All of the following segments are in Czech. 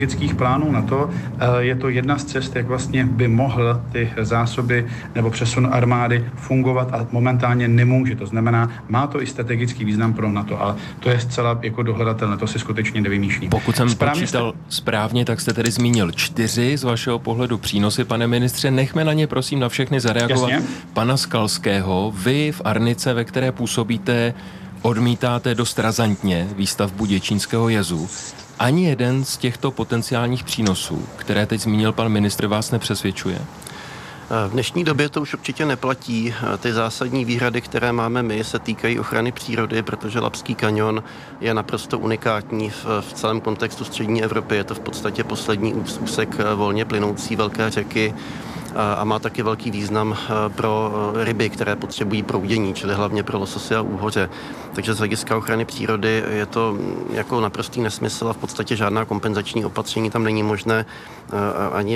strategických plánů na to. Je to jedna z cest, jak vlastně by mohl ty zásoby nebo přesun armády fungovat a momentálně nemůže. To znamená, má to i strategický význam pro NATO, ale to je zcela jako dohledatelné, to si skutečně nevymýšlím. Pokud jsem počítal správně, tak jste tedy zmínil 4 z vašeho pohledu přínosy, pane ministře. Nechme na ně prosím na všechny zareagovat. Jasně. Pana Skalského, vy v Arnice, ve které působíte, odmítáte dost razantně výstavbu Děčínského jezu. Ani jeden z těchto potenciálních přínosů, které teď zmínil pan ministr, vás nepřesvědčuje? V dnešní době to už určitě neplatí. Ty zásadní výhrady, které máme my, se týkají ochrany přírody, protože Labský kaňon je naprosto unikátní v celém kontextu střední Evropy. Je to v podstatě poslední úsek volně plynoucí velké řeky a má taky velký význam pro ryby, které potřebují proudění, čili hlavně pro lososy a úhoře. Takže z hlediska ochrany přírody je to jako naprostý nesmysl a v podstatě žádná kompenzační opatření tam není možné ani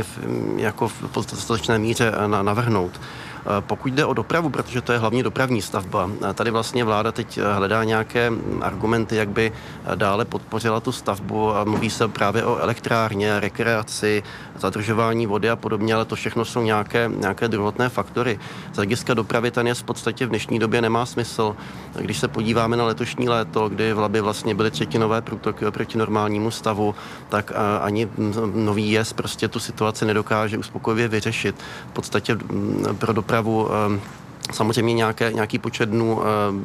v dostatečné míře navrhnout. Pokud jde o dopravu, protože to je hlavně dopravní stavba, tady vlastně vláda teď hledá nějaké argumenty, jak by dále podpořila tu stavbu a mluví se právě o elektrárně, rekreaci, zadržování vody a podobně, ale to všechno jsou nějaké druhotné faktory. Z hlediska dopravy ten jest v podstatě v dnešní době nemá smysl. Když se podíváme na letošní léto, kdy v Labi vlastně byly třetinové průtoky oproti normálnímu stavu, tak ani nový jez prostě tu situaci nedokáže uspokojivě vyřešit. V podstatě pro dopravu samozřejmě nějaký počet dnů,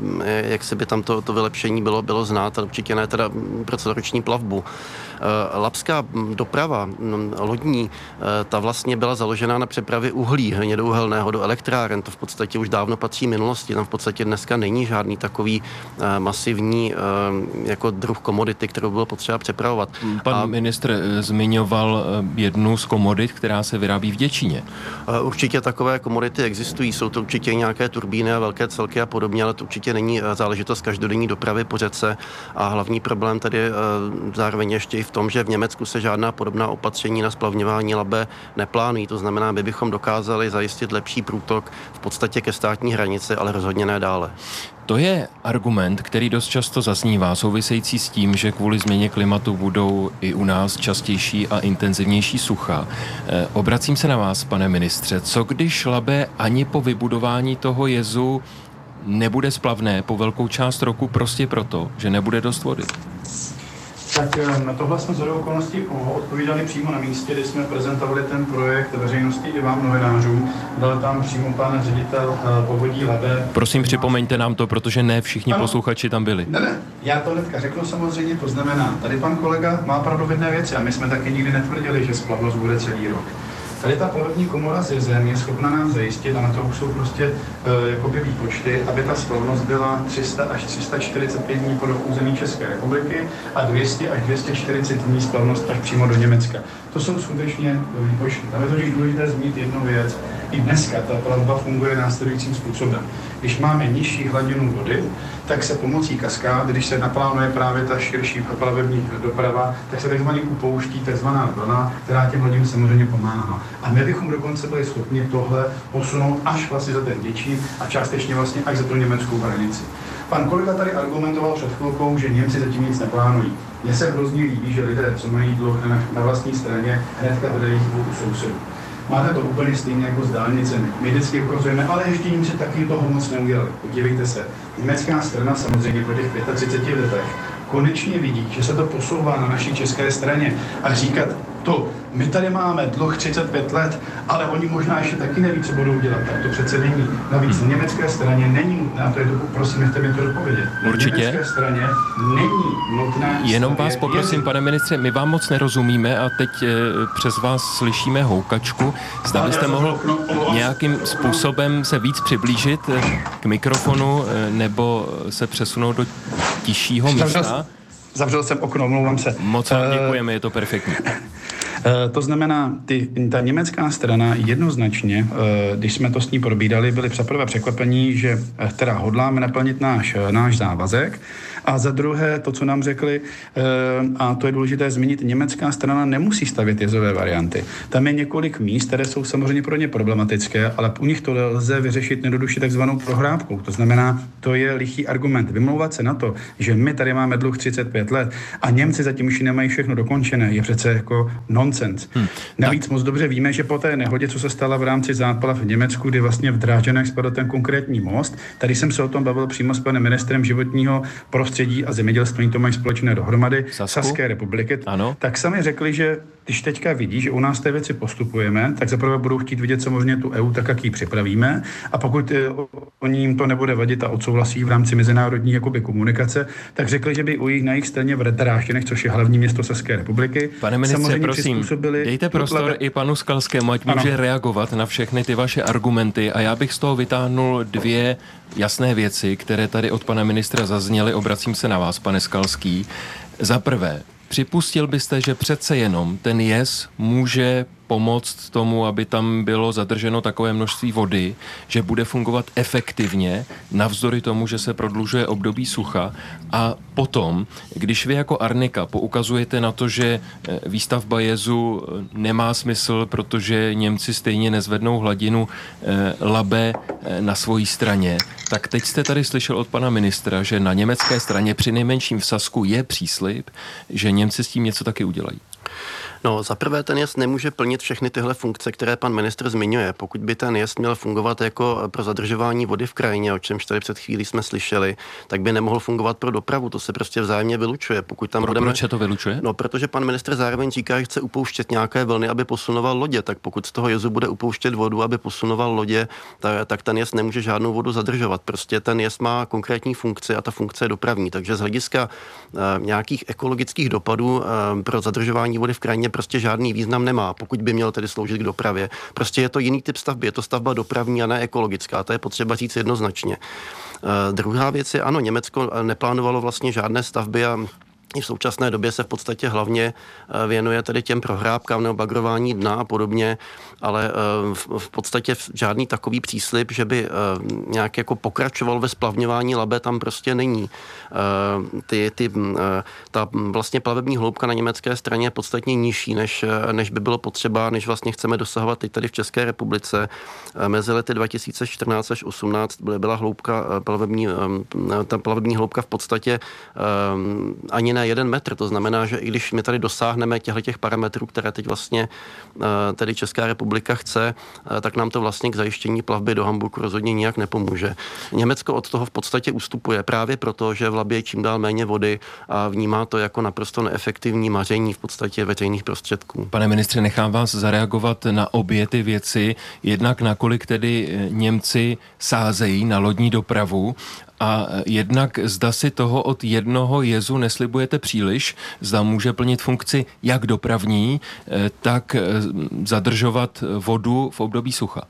jak se by tam to vylepšení bylo znát, ale určitě ne teda pro celoroční plavbu. Labská doprava lodní, ta vlastně byla založena na přepravě uhlí hnědouhelného do elektráren. To v podstatě už dávno patří minulosti. Tam v podstatě dneska není žádný takový masivní jako druh komodity, kterou bylo potřeba přepravovat. Pan ministr zmiňoval jednu z komodit, která se vyrábí v Děčíně. Určitě takové komodity existují. Jsou to určitě nějaké turbíny a velké celky a podobně, ale to určitě není záležitost každodenní dopravy po řece. A hlavní problém tady zároveň ještě i v tom, že v Německu se žádná podobná opatření na splavňování Labe neplánují. To znamená, my bychom dokázali zajistit lepší průtok v podstatě ke státní hranici, ale rozhodně ne dále. To je argument, který dost často zaznívá, související s tím, že kvůli změně klimatu budou i u nás častější a intenzivnější sucha. Obracím se na vás, pane ministře. Co když Labe ani po vybudování toho jezu nebude splavné po velkou část roku prostě proto, že nebude dost vody? Tak na tohle jsme shodou okolností odpovídali přímo na místě, kdy jsme prezentovali ten projekt veřejnosti i vám novinářům. Byl tam přímo pan ředitel povodí Labe. Prosím, připomeňte nám to, protože ne všichni posluchači tam byli. Ne, já to hnedka řeknu samozřejmě, to znamená, tady pan kolega má pravdu v jedné věci a my jsme taky nikdy netvrdili, že splavnost bude celý rok. Tady ta plavební komora s jezem je schopna nám zajistit, a na to už jsou prostě jakoby výpočty, aby ta splavnost byla 300 až 345 dní po území České republiky a 200 až 240 dní splavnost až přímo do Německa. To jsou skutečně výpočty. Tam je totiž důležité zmínit jednu věc. I dneska ta plavba funguje následujícím způsobem. Když máme nižší hladinu vody, tak se pomocí kaskád, když se naplánuje právě ta širší plavební doprava, tak se takzvaně upouští takzvaná vlna, která těm lodím samozřejmě pomáhá. A my bychom dokonce byli schopni tohle posunout až vlastně za ten Děčín a částečně vlastně až za tu německou hranici. Pan kolega tady argumentoval před chvilkou, že Němci zatím nic neplánují. Mně se hrozně líbí, že lidé, co mají dluh na vlastní straně, hnedka hledají chybu u sousedů. Máte to úplně stejně jako s dálnicemi. My vždycky ukazujeme, ale ještě Němci taky toho moc neudělali. Podívejte se. Německá strana samozřejmě po těch 35 letech konečně vidí, že se to posouvá na naší české straně a říkat to, my tady máme dluh 35 let, ale oni možná ještě taky neví, co budou dělat. Tak to přece není. Navíc na německé straně není nutné, a to je prosím, nechte mi to dopovědět. Určitě. Na německé straně není nutné. Jenom vás poprosím, pane ministře, my vám moc nerozumíme a teď přes vás slyšíme houkačku. Zda byste mohl nějakým způsobem se víc přiblížit k mikrofonu nebo se přesunout do tiššího místa? Zavřel jsem okno, omlouvám se. Moc vám děkujeme, je to perfektní. To znamená, ta německá strana jednoznačně, když jsme to s ní probírali, byli zaprvé překvapení, že teda hodláme naplnit náš závazek, a za druhé, to, co nám řekli, a to je důležité zmínit, německá strana nemusí stavět jezové varianty. Tam je několik míst, které jsou samozřejmě pro ně problematické, ale u nich to lze vyřešit jednoduše takzvanou prohrávkou. To znamená, to je lichý argument. Vymlouvat se na to, že my tady máme dluh 35 let a Němci zatím už nemají všechno dokončené, je přece jako nonsens. Navíc moc dobře víme, že po té nehodě, co se stala v rámci záplav v Německu, kdy vlastně v Drážďanech spadl ten konkrétní most, tady jsem se o tom bavil přímo s panem ministrem životního prostředí a zemědělství, to mají společné dohromady, Saské republiky, ano. Tak sami řekli, že když teďka vidí, že u nás té věci postupujeme, tak zaprvé budou chtít vidět samozřejmě tu EU tak, jak ji připravíme, a pokud oni jim to nebude vadit a odsouhlasí v rámci mezinárodní jakoby komunikace, tak řekli, že by na jejich straně v Drážďanech, což je hlavní město Saské republiky, pane ministře, prosím, dejte prostor i panu Skalskému, ať může reagovat na všechny ty vaše argumenty, a já bych z toho vytáhnul dvě jasné věci, které tady od pana ministra zazněly. Obracím se na vás, pane Skalský. Za prvé, připustil byste, že přece jenom ten jez může pomoct tomu, aby tam bylo zadrženo takové množství vody, že bude fungovat efektivně, navzdory tomu, že se prodlužuje období sucha. A potom, když vy jako Arnika poukazujete na to, že výstavba jezu nemá smysl, protože Němci stejně nezvednou hladinu Labe na svojí straně, tak teď jste tady slyšel od pana ministra, že na německé straně přinejmenším v Sasku je příslib, že Němci s tím něco taky udělají. No, zaprvé ten jez nemůže plnit všechny tyhle funkce, které pan ministr zmiňuje. Pokud by ten jez měl fungovat jako pro zadržování vody v krajině, o čemž tady před chvílí jsme slyšeli, tak by nemohl fungovat pro dopravu. To se prostě vzájemně vylučuje. Pokud tam budeme... Proč se to vylučuje? No, protože pan ministr zároveň říká, že chce upouštět nějaké vlny, aby posunoval lodě. Tak pokud z toho jezu bude upouštět vodu, aby posunoval lodě, tak ten jez nemůže žádnou vodu zadržovat. Prostě ten jez má konkrétní funkci a ta funkce je dopravní. Takže z hlediska nějakých ekologických dopadů pro zadržování vody v krajině prostě žádný význam nemá, pokud by měl tedy sloužit k dopravě. Prostě je to jiný typ stavby, je to stavba dopravní a ne ekologická, to je potřeba říct jednoznačně. Druhá věc je, ano, Německo neplánovalo vlastně žádné stavby a v současné době se v podstatě hlavně věnuje tedy těm prohrábkám nebo bagrování dna a podobně, ale v podstatě žádný takový příslib, že by nějak jako pokračoval ve splavňování Labe, tam prostě není. Ta vlastně plavební hloubka na německé straně je podstatně nižší, než by bylo potřeba, než vlastně chceme dosahovat teď tady v České republice. Mezi lety 2014 až 2018 byla hloubka ta plavební hloubka v podstatě ani ne 1 metr. To znamená, že i když my tady dosáhneme těch parametrů, které teď vlastně tedy Česká republika chce, tak nám to vlastně k zajištění plavby do Hamburku rozhodně nijak nepomůže. Německo od toho v podstatě ustupuje právě proto, že v Labě je čím dál méně vody a vnímá to jako naprosto neefektivní maření v podstatě veřejných prostředků. Pane ministře, nechám vás zareagovat na obě ty věci. Jednak nakolik tedy Němci sázejí na lodní dopravu, a jednak zda si toho od jednoho jezu neslibujete příliš, zda může plnit funkci jak dopravní, tak zadržovat vodu v období sucha.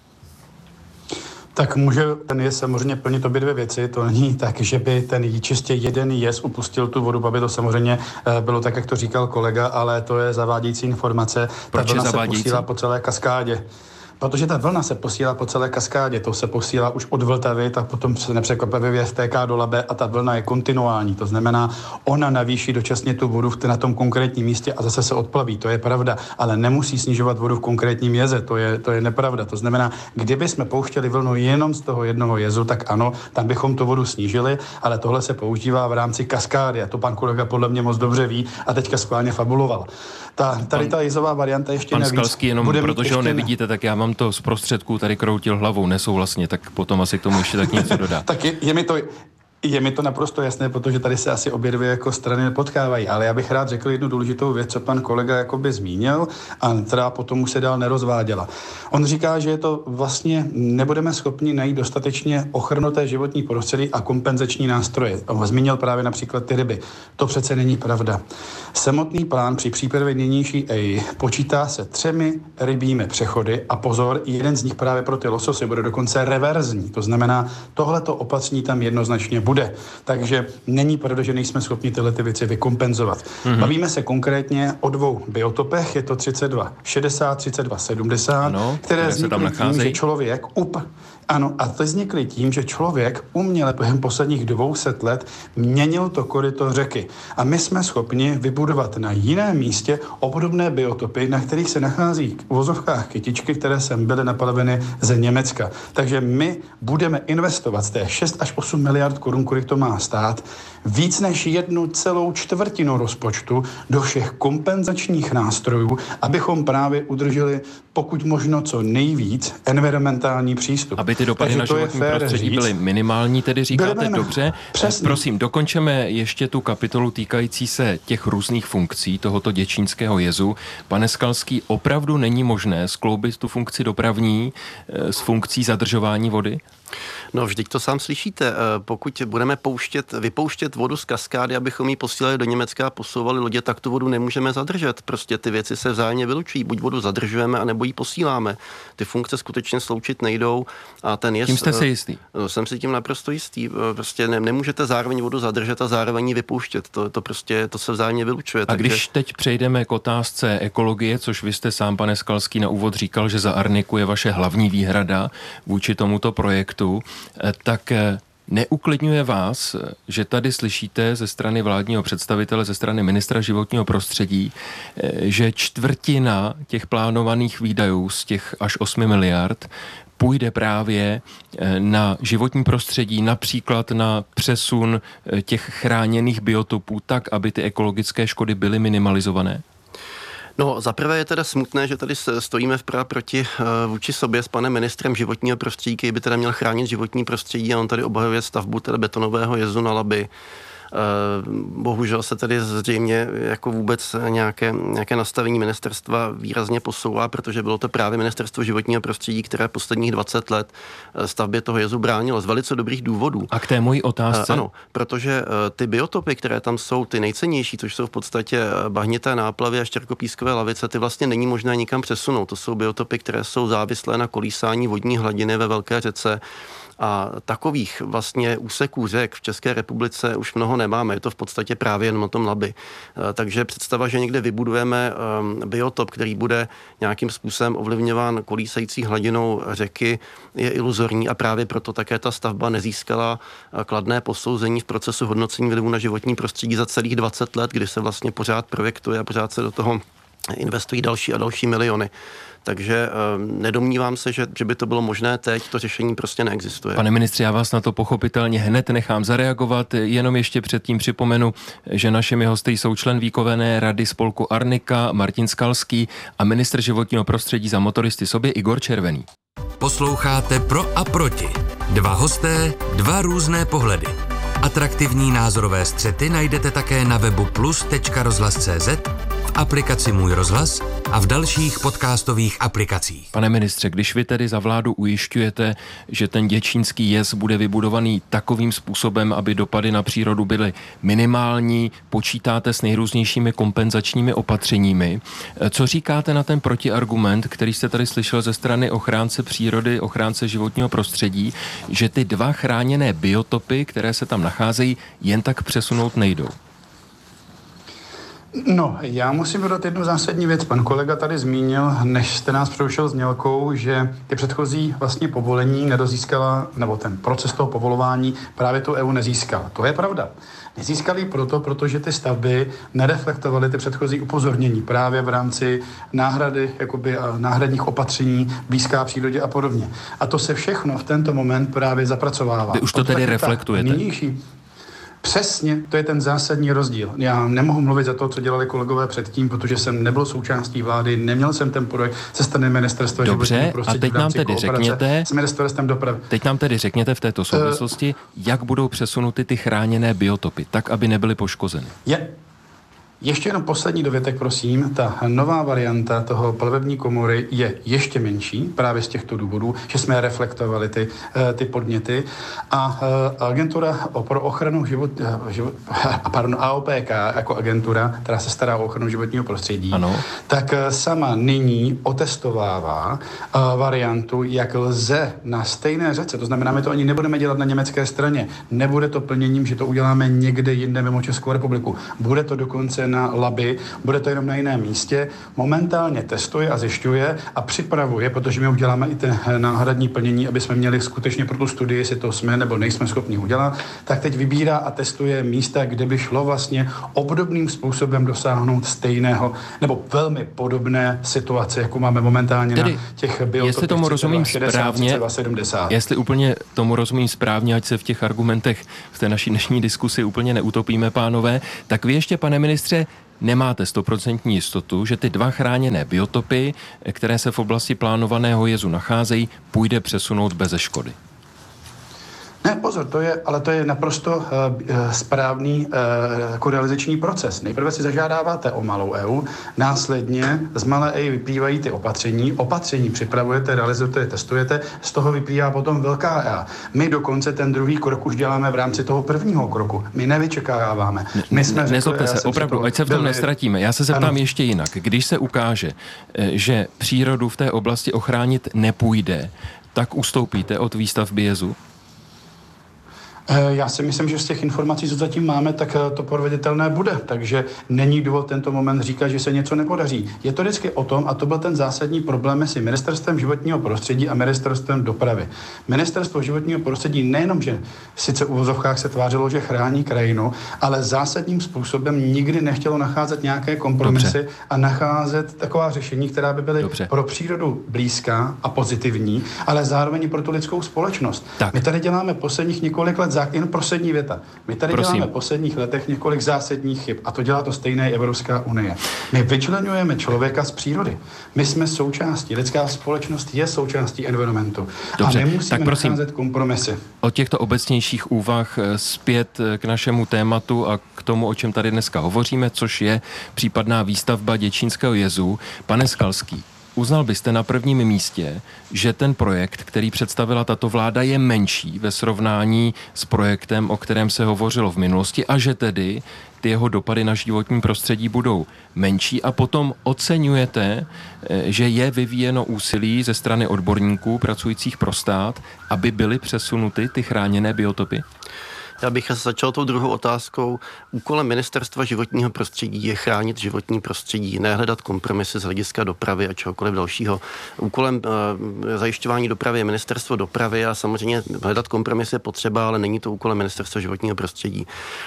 Tak může ten jez samozřejmě plnit obě dvě věci. To není tak, že by ten čistě jeden jez upustil tu vodu, aby to samozřejmě bylo tak, jak to říkal kolega, ale to je zavádějící informace. Proč ta vlna je zavádějící? Se posílá po celé kaskádě. Protože ta vlna se posílá po celé kaskádě, to se posílá už od Vltavy, tak potom se nepřekvapivě vtéká do Labe a ta vlna je kontinuální. To znamená, ona navýší dočasně tu vodu na tom konkrétním místě a zase se odplaví. To je pravda, ale nemusí snižovat vodu v konkrétním jeze. To je nepravda. To znamená, kdyby jsme pouštěli vlnu jenom z toho jednoho jezu, tak ano, tam bychom tu vodu snížili, ale tohle se používá v rámci kaskády a to pan kolega podle mě moc dobře ví a teďka schválně fabuloval. Tady ta jezová varianta ještě pan navíc. Pan Skalský, jenom protože ho nevidíte, tak já mám to z prostředků tady kroutil hlavou nesouhlasně, tak potom asi k tomu ještě tak něco dodá. Tak je mi to naprosto jasné, protože tady se asi obě dvě jako strany nepotkávají, ale já bych rád řekl jednu důležitou věc, co pan kolega jakoby zmínil a která potom už se dál nerozváděla. On říká, že je to vlastně nebudeme schopni najít dostatečně ochrnuté životní prostředí a kompenzační nástroje. On zmínil právě například ty ryby. To přece není pravda. Samotný plán při přípravě nynější EIA počítá se 3 rybími přechody a pozor, jeden z nich právě pro ty lososy bude dokonce reverzní. To znamená, tohleto opatření tam jednoznačně bude. Takže není pravda, že nejsme schopni tyhle ty věci vykompenzovat. Bavíme se konkrétně o 2 biotopech, je to 3260, 3270, které vznikly tím, že člověk ano, a to vznikly tím, že člověk uměle během posledních 200 let měnil to koryto řeky. A my jsme schopni vybudovat na jiném místě obdobné biotopy, na kterých se nachází v uvozovkách kytičky, které sem byly napaloveny ze Německa. Takže my budeme investovat z té 6 až 8 miliard korun, kolik to má stát, víc než 1,4 rozpočtu do všech kompenzačních nástrojů, abychom právě udrželi pokud možno co nejvíc environmentální přístup. Aby ty dopady na životní prostředí byly minimální, tedy říkáte dobře. Přesně. Prosím, dokončeme ještě tu kapitolu týkající se těch různých funkcí tohoto Děčínského jezu. Pane Skalský, opravdu není možné skloubit tu funkci dopravní s funkcí zadržování vody? No, vždyť to sám slyšíte. Pokud budeme vypouštět vodu z kaskády, abychom ji posílali do Německa a posouvali lodě, tak tu vodu nemůžeme zadržet. Prostě ty věci se vzájemně vylučují. Buď vodu zadržujeme, anebo ji posíláme. Ty funkce skutečně sloučit nejdou. A ten jez, tím jste si jistý? Jsem si tím naprosto jistý. Prostě nemůžete zároveň vodu zadržet a zároveň ji vypouštět. To se vzájemně vylučuje. A když teď přejdeme k otázce ekologie, což vy jste sám, pane Skalský, na úvod říkal, že za Arniku je vaše hlavní výhrada vůči tomuto projektu, tak neuklidňuje vás, že tady slyšíte ze strany vládního představitele, ze strany ministra životního prostředí, že čtvrtina těch plánovaných výdajů z těch až 8 miliard půjde právě na životní prostředí, například na přesun těch chráněných biotopů tak, aby ty ekologické škody byly minimalizované? No, zaprvé je teda smutné, že tady stojíme vpravo proti vůči sobě s panem ministrem životního prostředí, který by teda měl chránit životní prostředí, a on tady obhajuje stavbu teda betonového jezu na Labi. Bohužel se tady zřejmě jako vůbec nějaké nastavení ministerstva výrazně posouvá, protože bylo to právě ministerstvo životního prostředí, které posledních 20 let stavbě toho jezu bránilo z velice dobrých důvodů. A k té mojí otázce? Ano, protože ty biotopy, které tam jsou, ty nejcennější, což jsou v podstatě bahnité náplavy a štěrkopískové lavice, ty vlastně není možné nikam přesunout. To jsou biotopy, které jsou závislé na kolísání vodní hladiny ve velké řece. A takových vlastně úseků řek v České republice už mnoho nemáme. Je to v podstatě právě jen na tom Labi. Takže představa, že někde vybudujeme biotop, který bude nějakým způsobem ovlivňován kolísající hladinou řeky, je iluzorní, a právě proto také ta stavba nezískala kladné posouzení v procesu hodnocení vlivu na životní prostředí za celých 20 let, kdy se vlastně pořád projektuje a pořád se do toho investují další a další miliony. Takže nedomnívám se, že by to bylo možné teď, to řešení prostě neexistuje. Pane ministře, já vás na to pochopitelně hned nechám zareagovat, jenom ještě předtím připomenu, že našimi hosty jsou člen výkonné rady spolku Arnika Martin Skalský a ministr životního prostředí za motoristy sobě Igor Červený. Posloucháte Pro a proti. 2 hosté, 2 různé pohledy. Atraktivní názorové střety najdete také na webu plus.rozhlas.cz, v aplikaci Můj rozhlas a v dalších podcastových aplikacích. Pane ministře, když vy tedy za vládu ujišťujete, že ten děčínský jez bude vybudovaný takovým způsobem, aby dopady na přírodu byly minimální, počítáte s nejrůznějšími kompenzačními opatřeními. Co říkáte na ten protiargument, který jste tady slyšel ze strany ochránce přírody, ochránce životního prostředí, že ty 2 chráněné biotopy, které se tam nacházejí, jen tak přesunout nejdou? No, já musím dodat jednu zásadní věc. Pan kolega tady zmínil, než jste nás přerušil znělkou, že ty předchozí vlastně povolení nedozískala, nebo ten proces toho povolování právě tu EU nezískala. To je pravda. Nezískali proto, protože ty stavby nereflektovaly ty předchozí upozornění právě v rámci náhrady, jakoby náhradních opatření, blízká přírodě a podobně. A to se všechno v tento moment právě zapracovává. Vy už to tedy reflektujete? Přesně, to je ten zásadní rozdíl. Já nemohu mluvit za to, co dělali kolegové předtím, protože jsem nebyl součástí vlády, neměl jsem ten projekt ze strany ministerstva životního prostředí. A teď nám tedy řekněte, s ministerstvem dopravy. Teď nám tedy řekněte v této souvislosti, jak budou přesunuty ty chráněné biotopy, tak, aby nebyly poškozeny. Ještě jenom poslední dovětek, prosím. Ta nová varianta toho plavební komory je ještě menší, právě z těchto důvodů, že jsme reflektovali ty podněty. A agentura pro ochranu AOPK jako agentura, která se stará o ochranu životního prostředí, ano, tak sama nyní otestovává variantu, jak lze na stejné řece, to znamená, my to ani nebudeme dělat na německé straně, nebude to plněním, že to uděláme někde jinde mimo Českou republiku. Bude to dokonce na Labi, bude to jenom na jiném místě. Momentálně testuje a zjišťuje a připravuje, protože my uděláme i ten náhradní plnění, aby jsme měli skutečně pro tu studii, jestli to jsme nebo nejsme schopni udělat, tak teď vybírá a testuje místa, kde by šlo vlastně obdobným způsobem dosáhnout stejného nebo velmi podobné situace, jako máme momentálně tedy, na těch biotopech. Jestli tomu rozumím 60, správně, 70. Jestli úplně tomu rozumím správně, ať se v těch argumentech v té naší dnešní diskusi úplně neutopíme, pánové, tak vy ještě, pane ministře, nemáte 100% jistotu, že ty 2 chráněné biotopy, které se v oblasti plánovaného jezu nacházejí, půjde přesunout beze škody. Ne, pozor, to je naprosto správný realizační proces. Nejprve si zažádáváte o malou EU, následně z malé EU vyplývají ty opatření připravujete, realizujete, testujete, z toho vyplývá potom velká EA. My dokonce ten druhý krok už děláme v rámci toho prvního kroku. My nevyčekáváme. Nezlobte se, opravdu, ať se v tom nestratíme. Já se zeptám ještě jinak. Když se ukáže, že přírodu v té oblasti ochránit nepůjde, tak ustoupíte od výstavby jezu? Já si myslím, že z těch informací, co zatím máme, tak to proveditelné bude. Takže není důvod tento moment říkat, že se něco nepodaří. Je to vždycky o tom, a to byl ten zásadní problém mezi Ministerstvem životního prostředí a Ministerstvem dopravy. Ministerstvo životního prostředí nejenom, že sice v uvozovkách se tvářilo, že chrání krajinu, ale zásadním způsobem nikdy nechtělo nacházet nějaké kompromisy a nacházet taková řešení, která by byly pro přírodu blízká a pozitivní, ale zároveň pro tu lidskou společnost. Tak. My tady děláme posledních několik let jen poslední věta. My tady děláme v posledních letech několik zásadních chyb a to dělá to stejné Evropská unie. My vyčleňujeme člověka z přírody. My jsme součástí, lidská společnost je součástí environmentu. Dobře, a nemusíme nacházet kompromisy. Od těchto obecnějších úvah zpět k našemu tématu a k tomu, o čem tady dneska hovoříme, což je případná výstavba Děčínského jezu. Pane Skalský, uznal byste na prvním místě, že ten projekt, který představila tato vláda, je menší ve srovnání s projektem, o kterém se hovořilo v minulosti, a že tedy ty jeho dopady na životní prostředí budou menší, a potom oceňujete, že je vyvíjeno úsilí ze strany odborníků pracujících pro stát, aby byly přesunuty ty chráněné biotopy? Já bych začal tou druhou otázkou. Úkolem Ministerstva životního prostředí je chránit životní prostředí, ne hledat kompromisy z hlediska dopravy a čehokoliv dalšího. Úkolem zajišťování dopravy je Ministerstvo dopravy a samozřejmě hledat kompromisy je potřeba, ale není to úkolem Ministerstva životního prostředí.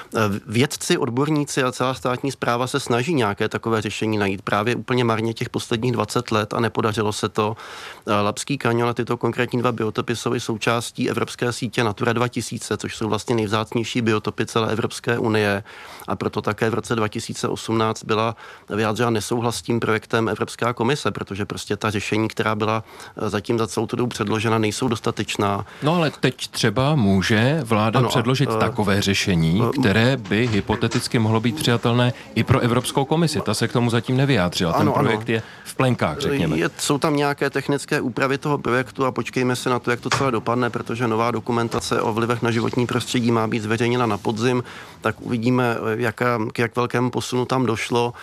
Vědci, odborníci a celá státní správa se snaží nějaké takové řešení najít právě úplně marně těch posledních 20 let a nepodařilo se to. Labský kaňon a tyto konkrétní 2 biotopy jsou i součástí evropské sítě Natura 2000, což jsou vlastně nejvzácnější biotopy celé Evropské unie, a proto také v roce 2018 byla vyjádřena nesouhlas s tím projektem Evropská komise, protože prostě ta řešení, která byla zatím za celou tu dobu předložena, nejsou dostatečná. No ale teď třeba může vláda předložit takové řešení, které by hypoteticky mohlo být přijatelné i pro Evropskou komisi. Ta se k tomu zatím nevyjádřila. Ten projekt je v plenkách, řekněme. Jsou tam nějaké technické úpravy toho projektu a počkejme se na to, jak to celé dopadne, protože nová dokumentace o vlivech na životní prostředí má být zveřejněna na podzim, tak uvidíme, k jak velkému posunu tam došlo.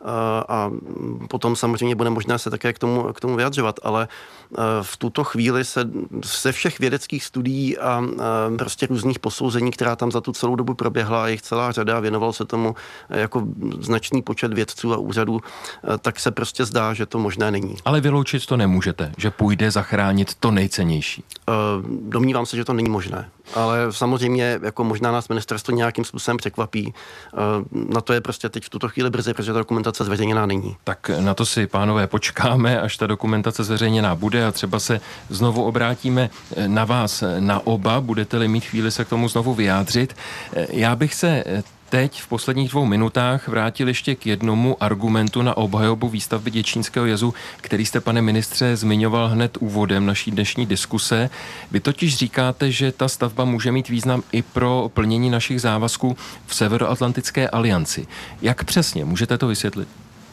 A potom samozřejmě bude možné se také k tomu vyjadřovat, ale v tuto chvíli se ze všech vědeckých studií a prostě různých posouzení, která tam za tu celou dobu proběhla, jich celá řada, věnoval se tomu jako značný počet vědců a úřadů, tak se prostě zdá, že to možné není. Ale vyloučit to nemůžete, že půjde zachránit to nejcennější. Domnívám se, že to není možné. Ale samozřejmě jako možná nás ministerstvo nějakým způsobem překvapí. Na to je prostě teď v tuto chvíli brzy, protože ta dokumentace zveřejněná není. Tak na to si, pánové, počkáme, až ta dokumentace zveřejněná bude, a třeba se znovu obrátíme na vás, na oba, budete-li mít chvíli se k tomu znovu vyjádřit. Já bych se teď v posledních 2 minutách vrátil ještě k jednomu argumentu na obhajobu výstavby Děčínského jezu, který jste, pane ministře, zmiňoval hned úvodem naší dnešní diskuse. Vy totiž říkáte, že ta stavba může mít význam i pro plnění našich závazků v Severoatlantické alianci. Jak přesně? Můžete to vysvětlit?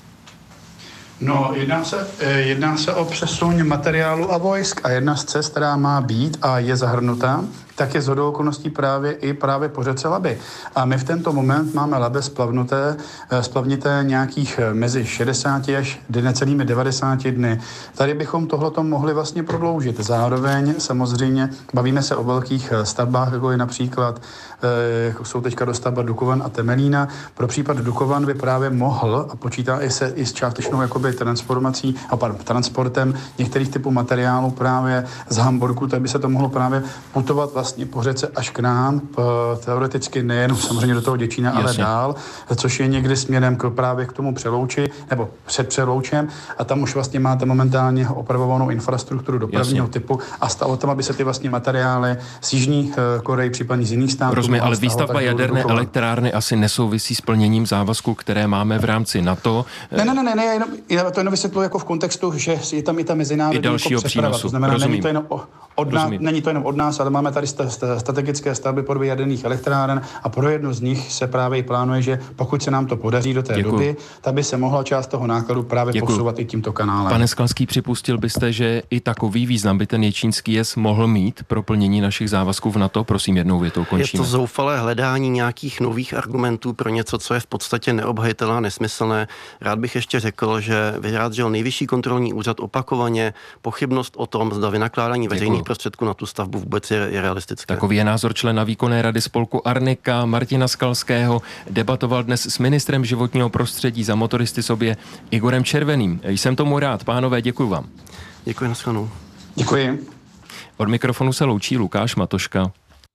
No, jedná se o přesun materiálu a vojsk a jedna z cest, která má být a je zahrnutá, tak je shodou okolností právě po řece Labi. A my v tento moment máme Labe splavnité nějakých mezi 60 až necelými 90 dny. Tady bychom tohleto mohli vlastně prodloužit. Zároveň samozřejmě bavíme se o velkých stavbách, jako je například, jako jsou teďka dostavba Dukovan a Temelína. Pro případ Dukovan by právě mohl a počítá i s částečnou jakoby transportem některých typů materiálů právě z Hamburgu, tak by se to mohlo právě putovat vlastně po řece až k nám, teoreticky nejen samozřejmě do toho Děčína, ale dál, což je někdy směrem právě k tomu Přelouči, nebo před Přeloučem, a tam už vlastně máte momentálně opravovanou infrastrukturu dopravního typu a stalo tam, aby se ty vlastně materiály z Jižní Koreji, případně z jiných států. Rozumím, ale výstavba jaderné elektrárny asi nesouvisí s plněním závazků, které máme v rámci NATO. Ne, já to jenom vysvětluji jako v kontextu, že je tam i ta mezinárodní dalšího přeprava. přínosu. To znamená, Rozumím. není to jenom od nás, ale máme tady strategické stavby podoby jaderných elektráren a pro jednu z nich se právě i plánuje, že pokud se nám to podaří do té doby, tak by se mohla část toho nákladu právě posouvat i tímto kanálem. Pane Skalský, připustil byste, že i takový význam by ten Děčínský jez mohl mít pro plnění našich závazků v NATO? Prosím, jednou větou končíme. Je to zoufalé hledání nějakých nových argumentů pro něco, co je v podstatě neobhajitelné a nesmyslné. Rád bych ještě řekl, že vyjádřil Nejvyšší kontrolní úřad opakovaně pochybnost o tom, zda vynakládání veřejných prostředků na tu stavbu vůbec je realistické. Takový je názor člena výkonné rady spolku Arnika Martina Skalského. Debatoval dnes s ministrem životního prostředí za motoristy sobě Igorem Červeným. Jsem tomu rád. Pánové, děkuji vám. Děkuji, nashledanou. Děkuji. Od mikrofonu se loučí Lukáš Matoška.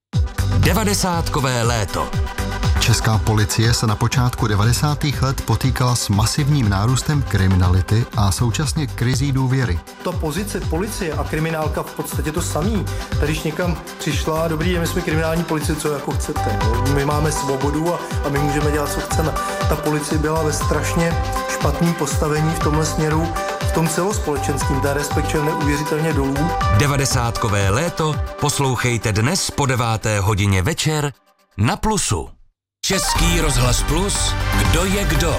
90kové léto. Česká policie se na počátku 90. let potýkala s masivním nárůstem kriminality a současně krizí důvěry. Ta pozice policie a kriminálka v podstatě to samý. Tady když někam přišla, dobrý den, my jsme kriminální policie, co jako chcete. No? My máme svobodu a my můžeme dělat, co chceme. Ta policie byla ve strašně špatném postavení v tomhle směru, v tom celospolečenským, ta respekt šel neuvěřitelně dolů. 90kové léto poslouchejte dnes po 9. hodině večer na Plusu. Český rozhlas Plus, kdo je kdo?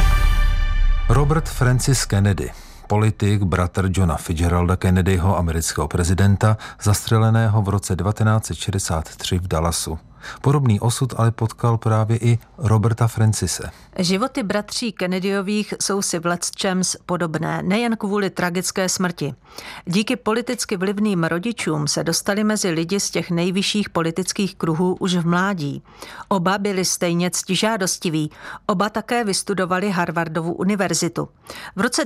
Robert Francis Kennedy, politik, bratr Johna Fitzgeralda Kennedyho, amerického prezidenta, zastřeleného v roce 1963 v Dallasu. Podobný osud ale potkal právě i Roberta Francise. Životy bratří Kennedyových jsou si v lecčems podobné, nejen kvůli tragické smrti. Díky politicky vlivným rodičům se dostali mezi lidi z těch nejvyšších politických kruhů už v mládí. Oba byli stejně ctižádostiví, oba také vystudovali Harvardovu univerzitu. V roce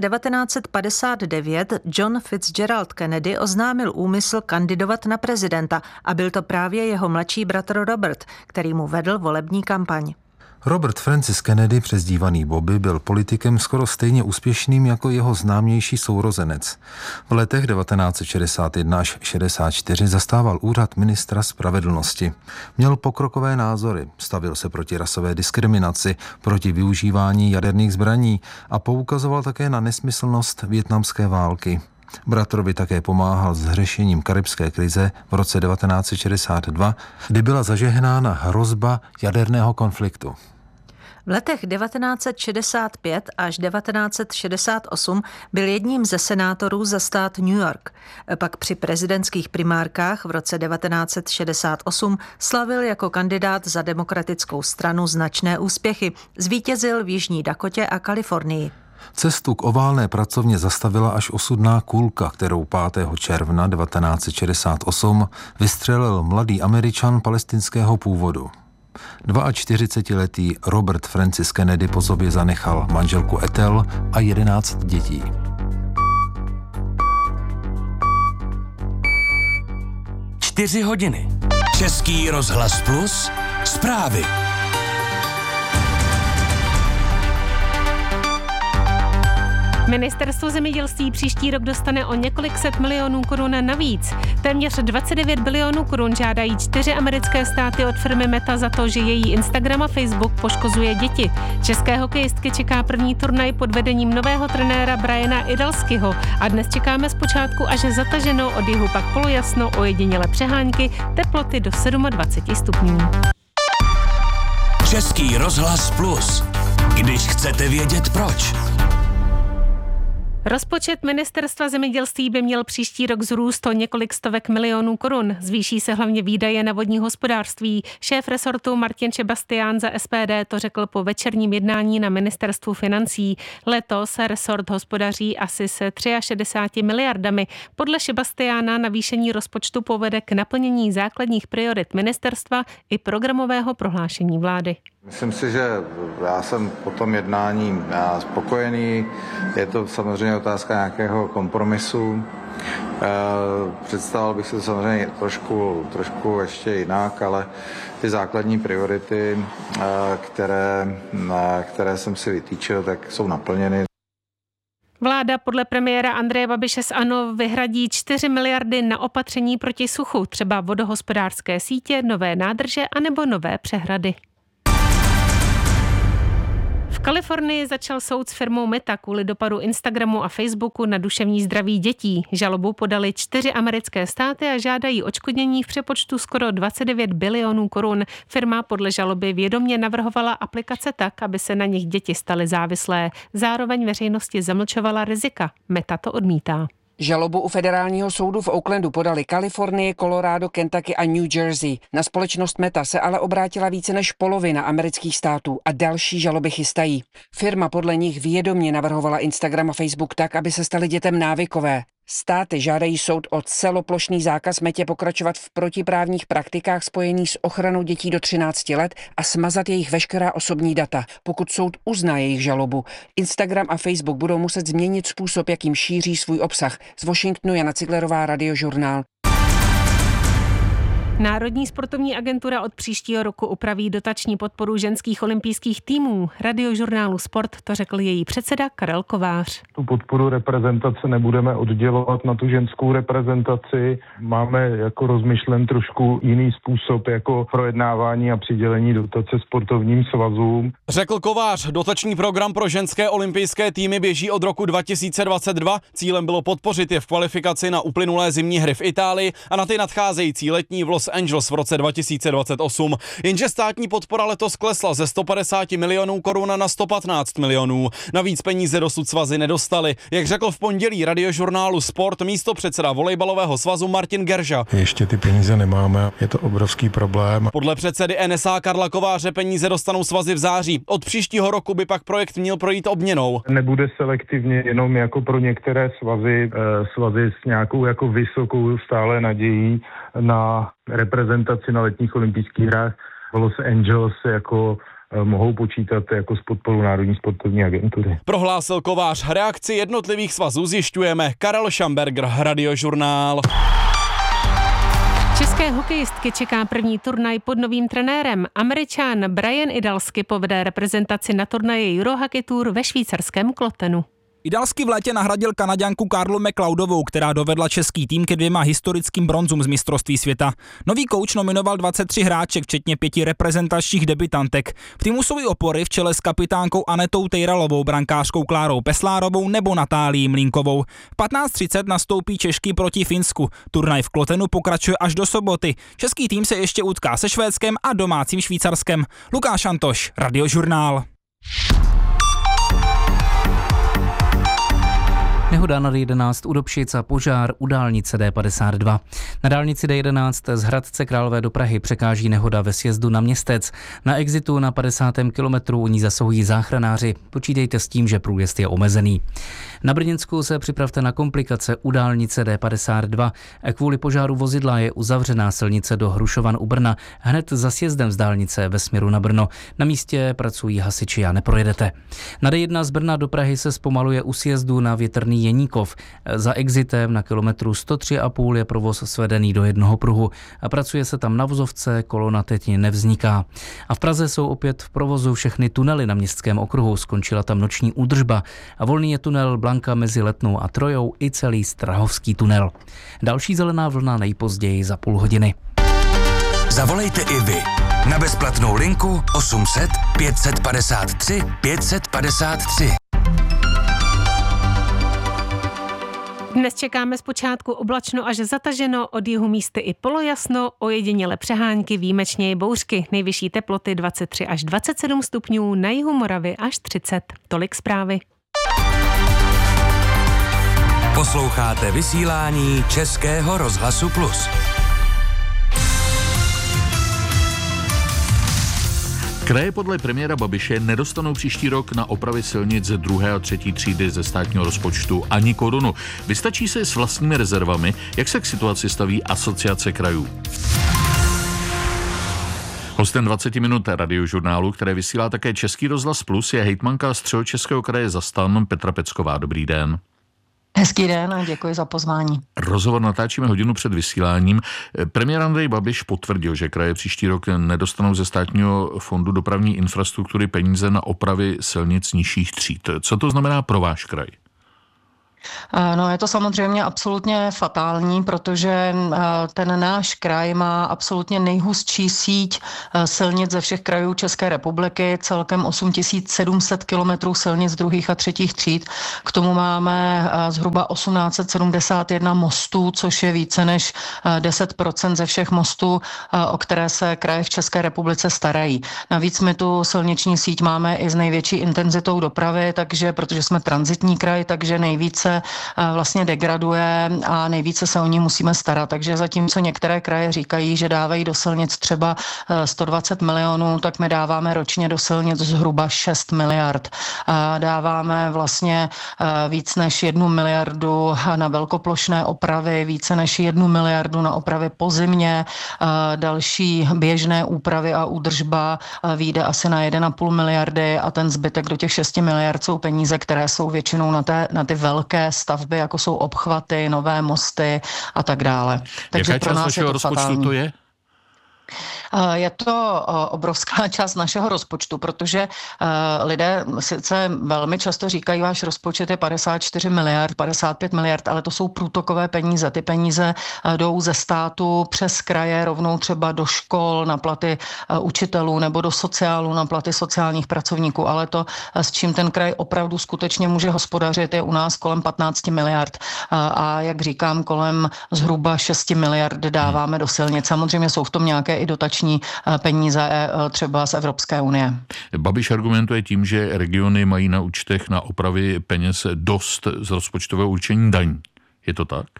1959 John Fitzgerald Kennedy oznámil úmysl kandidovat na prezidenta a byl to právě jeho mladší bratr Robert, který mu vedl volební kampaň. Robert Francis Kennedy, přezdívaný Bobby, byl politikem skoro stejně úspěšným jako jeho známější sourozenec. V letech 1961 až 64 zastával úřad ministra spravedlnosti. Měl pokrokové názory, stavil se proti rasové diskriminaci, proti využívání jaderných zbraní a poukazoval také na nesmyslnost vietnamské války. Bratrovi také pomáhal s řešením karibské krize v roce 1962, kdy byla zažehnána hrozba jaderného konfliktu. V letech 1965 až 1968 byl jedním ze senátorů za stát New York. Pak při prezidentských primárkách v roce 1968 slavil jako kandidát za demokratickou stranu značné úspěchy. Zvítězil v Jižní Dakotě a Kalifornii. Cestu k oválné pracovně zastavila až osudná kulka, kterou 5. června 1968 vystřelil mladý Američan palestinského původu. 42letý Robert Francis Kennedy po sobě zanechal manželku Ethel a 11 dětí. Čtyři hodiny. Český rozhlas Plus, zprávy. Ministerstvo zemědělství příští rok dostane o několik set milionů korun navíc. Téměř 29 bilionů korun žádají 4 americké státy od firmy Meta za to, že její Instagram a Facebook poškozuje děti. České hokejistky čeká první turnaj pod vedením nového trenéra Briana Idalskyho a dnes čekáme zpočátku až zataženou, od jihu pak polojasno, ojediněle přehánky, teploty do 27 stupňů. Český rozhlas Plus. Když chcete vědět proč. Rozpočet Ministerstva zemědělství by měl příští rok vzrůst o několik stovek milionů korun. Zvýší se hlavně výdaje na vodní hospodářství. Šéf resortu Martin Šebastián za SPD to řekl po večerním jednání na Ministerstvu financí. Letos resort hospodaří asi se 63 miliardami. Podle Šebastiána navýšení rozpočtu povede k naplnění základních priorit ministerstva i programového prohlášení vlády. Myslím si, že já jsem po tom jednání spokojený. Je to samozřejmě otázka nějakého kompromisu. Představil bych se samozřejmě trošku ještě jinak, ale ty základní priority, které jsem si vytýčil, tak jsou naplněny. Vláda podle premiéra Andreje Babiše z ANO vyhradí 4 miliardy na opatření proti suchu, třeba vodohospodářské sítě, nové nádrže anebo nové přehrady. V Kalifornii začal soud s firmou Meta kvůli dopadu Instagramu a Facebooku na duševní zdraví dětí. Žalobu podali 4 americké státy a žádají odškodnění v přepočtu skoro 29 bilionů korun. Firma podle žaloby vědomě navrhovala aplikace tak, aby se na nich děti staly závislé. Zároveň veřejnosti zamlčovala rizika. Meta to odmítá. Žalobu u federálního soudu v Oaklandu podali Kalifornie, Colorado, Kentucky a New Jersey. Na společnost Meta se ale obrátila více než polovina amerických států a další žaloby chystají. Firma podle nich vědomě navrhovala Instagram a Facebook tak, aby se staly dětem návykové. Státy žádají soud o celoplošný zákaz Metě pokračovat v protiprávních praktikách spojených s ochranou dětí do 13 let a smazat jejich veškerá osobní data. Pokud soud uzná jejich žalobu, Instagram a Facebook budou muset změnit způsob, jakým šíří svůj obsah. Z Washingtonu Jana Ciglerová, Radiožurnál. Národní sportovní agentura od příštího roku upraví dotační podporu ženských olympijských týmů. Radiožurnálu Sport to řekl její předseda Karel Kovář. Tu podporu reprezentace nebudeme oddělovat na tu ženskou reprezentaci. Máme jako rozmyšlen trošku jiný způsob jako projednávání a přidělení dotace sportovním svazům. Řekl Kovář, dotační program pro ženské olympijské týmy běží od roku 2022. Cílem bylo podpořit je v kvalifikaci na uplynulé zimní hry v Itálii a na ty nadcházející letní v Los Angeles v roce 2028. Jenže státní podpora letos klesla ze 150 milionů korun na 115 milionů. Navíc peníze dosud svazy nedostaly. Jak řekl v pondělí Radiožurnálu Sport místopředseda volejbalového svazu Martin Gerža. Ještě ty peníze nemáme, je to obrovský problém. Podle předsedy NSA Karla Kováře peníze dostanou svazy v září. Od příštího roku by pak projekt měl projít obměnou. Nebude selektivně jenom jako pro některé svazy s nějakou jako vysokou stále nadějí na reprezentaci na letních olympijských hrách v Los Angeles jako mohou počítat jako s podporou Národní sportovní agentury. Prohlásil Kovář. Reakci jednotlivých svazů zjišťujeme. Karel Šamberger, Radiožurnál. České hokejistky čeká první turnaj pod novým trenérem. Američan Brian Idalsky povede reprezentaci na turnaji Eurohockey Tour ve švýcarském Klotenu. Idalsky v létě nahradil Kanaďanku Karlu McLeodovou, která dovedla český tým ke 2 historickým bronzům z mistrovství světa. Nový kouč nominoval 23 hráček, včetně 5 reprezentačních debutantek. V týmu jsou i opory v čele s kapitánkou Anetou Tejralovou, brankářkou Klárou Peslárovou nebo Natálií Mlínkovou. V 15:30 nastoupí Češky proti Finsku. Turnaj v Klotenu pokračuje až do soboty. Český tým se ještě utká se Švédskem a domácím Švýcarskem. Lukáš Antoš, Radiožurnál. Nehoda na D11 u Dobšic a požár u dálnice D52. Na dálnici D11 z Hradce Králové do Prahy překáží nehoda ve sjezdu na Městec. Na exitu na 50. kilometru u ní zasahují záchranáři. Počítejte s tím, že průjezd je omezený. Na Brněnsku se připravte na komplikace u dálnice D52. Kvůli požáru vozidla je uzavřená silnice do Hrušovan u Brna hned za sjezdem z dálnice ve směru na Brno. Na místě pracují hasiči a neprojedete. Na D1 z Brna do Prahy se zpomaluje u sjezdu na Větrný spojení Jeníkov. Za exitem na kilometru 103,5 je provoz svedený do jednoho pruhu. A pracuje se tam na vozovce, kolona teď nevzniká. A v Praze jsou opět v provozu všechny tunely na Městském okruhu. Skončila tam noční údržba a volný je tunel Blanka mezi Letnou a Trojou i celý Strahovský tunel. Další zelená vlna nejpozději za půl hodiny. Zavolejte i vy na bezplatnou linku 800 553 553. Dnes čekáme zpočátku oblačno až zataženo, od jihu místy i polojasno, ojediněle přehánky, výjimečně i bouřky. Nejvyšší teploty 23 až 27 stupňů, na jihu Moravy až 30. Tolik zprávy. Posloucháte vysílání Českého rozhlasu Plus. Kraje podle premiéra Babiše nedostanou příští rok na opravy silnic ze 2. a 3. třídy ze státního rozpočtu ani korunu. Vystačí se s vlastními rezervami, jak se k situaci staví Asociace krajů. Hostem 20 minut radiožurnálu, které vysílá také Český rozhlas Plus, je hejtmanka Středočeského kraje za STAN Petra Pecková. Dobrý den. Hezký den a děkuji za pozvání. Rozhovor natáčíme hodinu před vysíláním. Premiér Andrej Babiš potvrdil, že kraje příští rok nedostanou ze státního fondu dopravní infrastruktury peníze na opravy silnic nižších tříd. Co to znamená pro váš kraj? No, je to samozřejmě absolutně fatální, protože ten náš kraj má absolutně nejhustší síť silnic ze všech krajů České republiky, celkem 8700 kilometrů silnic druhých a třetích tříd. K tomu máme zhruba 1871 mostů, což je více než 10% ze všech mostů, o které se kraje v České republice starají. Navíc my tu silniční síť máme i s největší intenzitou dopravy, takže protože jsme tranzitní kraj, takže nejvíce vlastně degraduje a nejvíce se o ní musíme starat. Takže zatímco některé kraje říkají, že dávají do silnic třeba 120 milionů, tak my dáváme ročně do silnic zhruba 6 miliard. Dáváme vlastně víc než 1 miliardu na velkoplošné opravy, více než 1 miliardu na opravy po zimě, další běžné úpravy a údržba vyjde asi na 1,5 miliardy a ten zbytek do těch 6 miliard jsou peníze, které jsou většinou na ty velké stavby, jako jsou obchvaty, nové mosty a tak dále. Takže jaká část vašeho rozpočtu to je? Je to obrovská část našeho rozpočtu, protože lidé sice velmi často říkají, váš rozpočet je 54 miliard, 55 miliard, ale to jsou průtokové peníze. Ty peníze jdou ze státu přes kraje rovnou třeba do škol na platy učitelů nebo do sociálu na platy sociálních pracovníků, ale to, s čím ten kraj opravdu skutečně může hospodařit, je u nás kolem 15 miliard a jak říkám, kolem zhruba 6 miliard dáváme do silnic. Samozřejmě jsou v tom nějaké i dotační peníze třeba z Evropské unie. Babiš argumentuje tím, že regiony mají na účtech na opravy peněz dost z rozpočtového určení daní. Je to tak?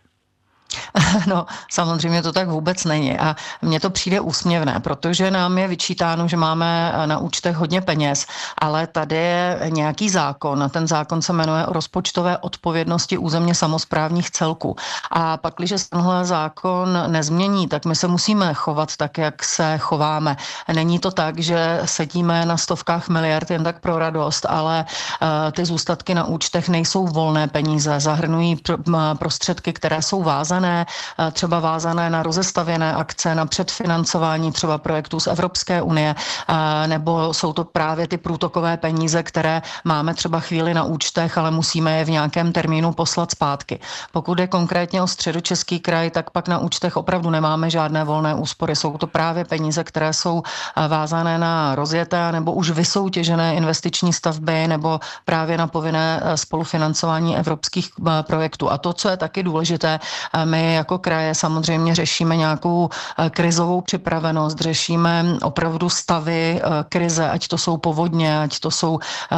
No, samozřejmě to tak vůbec není a mně to přijde úsměvné, protože nám je vyčítáno, že máme na účtech hodně peněz, ale tady je nějaký zákon a ten zákon se jmenuje o rozpočtové odpovědnosti územně samosprávních celků. A pak, když tenhle zákon nezmění, tak my se musíme chovat tak, jak se chováme. Není to tak, že sedíme na stovkách miliard jen tak pro radost, ale ty zůstatky na účtech nejsou volné peníze, zahrnují prostředky, které jsou vázané, třeba vázané na rozestavěné akce, na předfinancování třeba projektů z Evropské unie, nebo jsou to právě ty průtokové peníze, které máme třeba chvíli na účtech, ale musíme je v nějakém termínu poslat zpátky. Pokud je konkrétně o Středočeský kraj, tak pak na účtech opravdu nemáme žádné volné úspory. Jsou to právě peníze, které jsou vázané na rozjeté nebo už vysoutěžené investiční stavby nebo právě na povinné spolufinancování evropských projektů. A to, co je taky důležité, my jako kraje samozřejmě řešíme nějakou krizovou připravenost, řešíme opravdu stavy krize, ať to jsou povodně, ať to jsou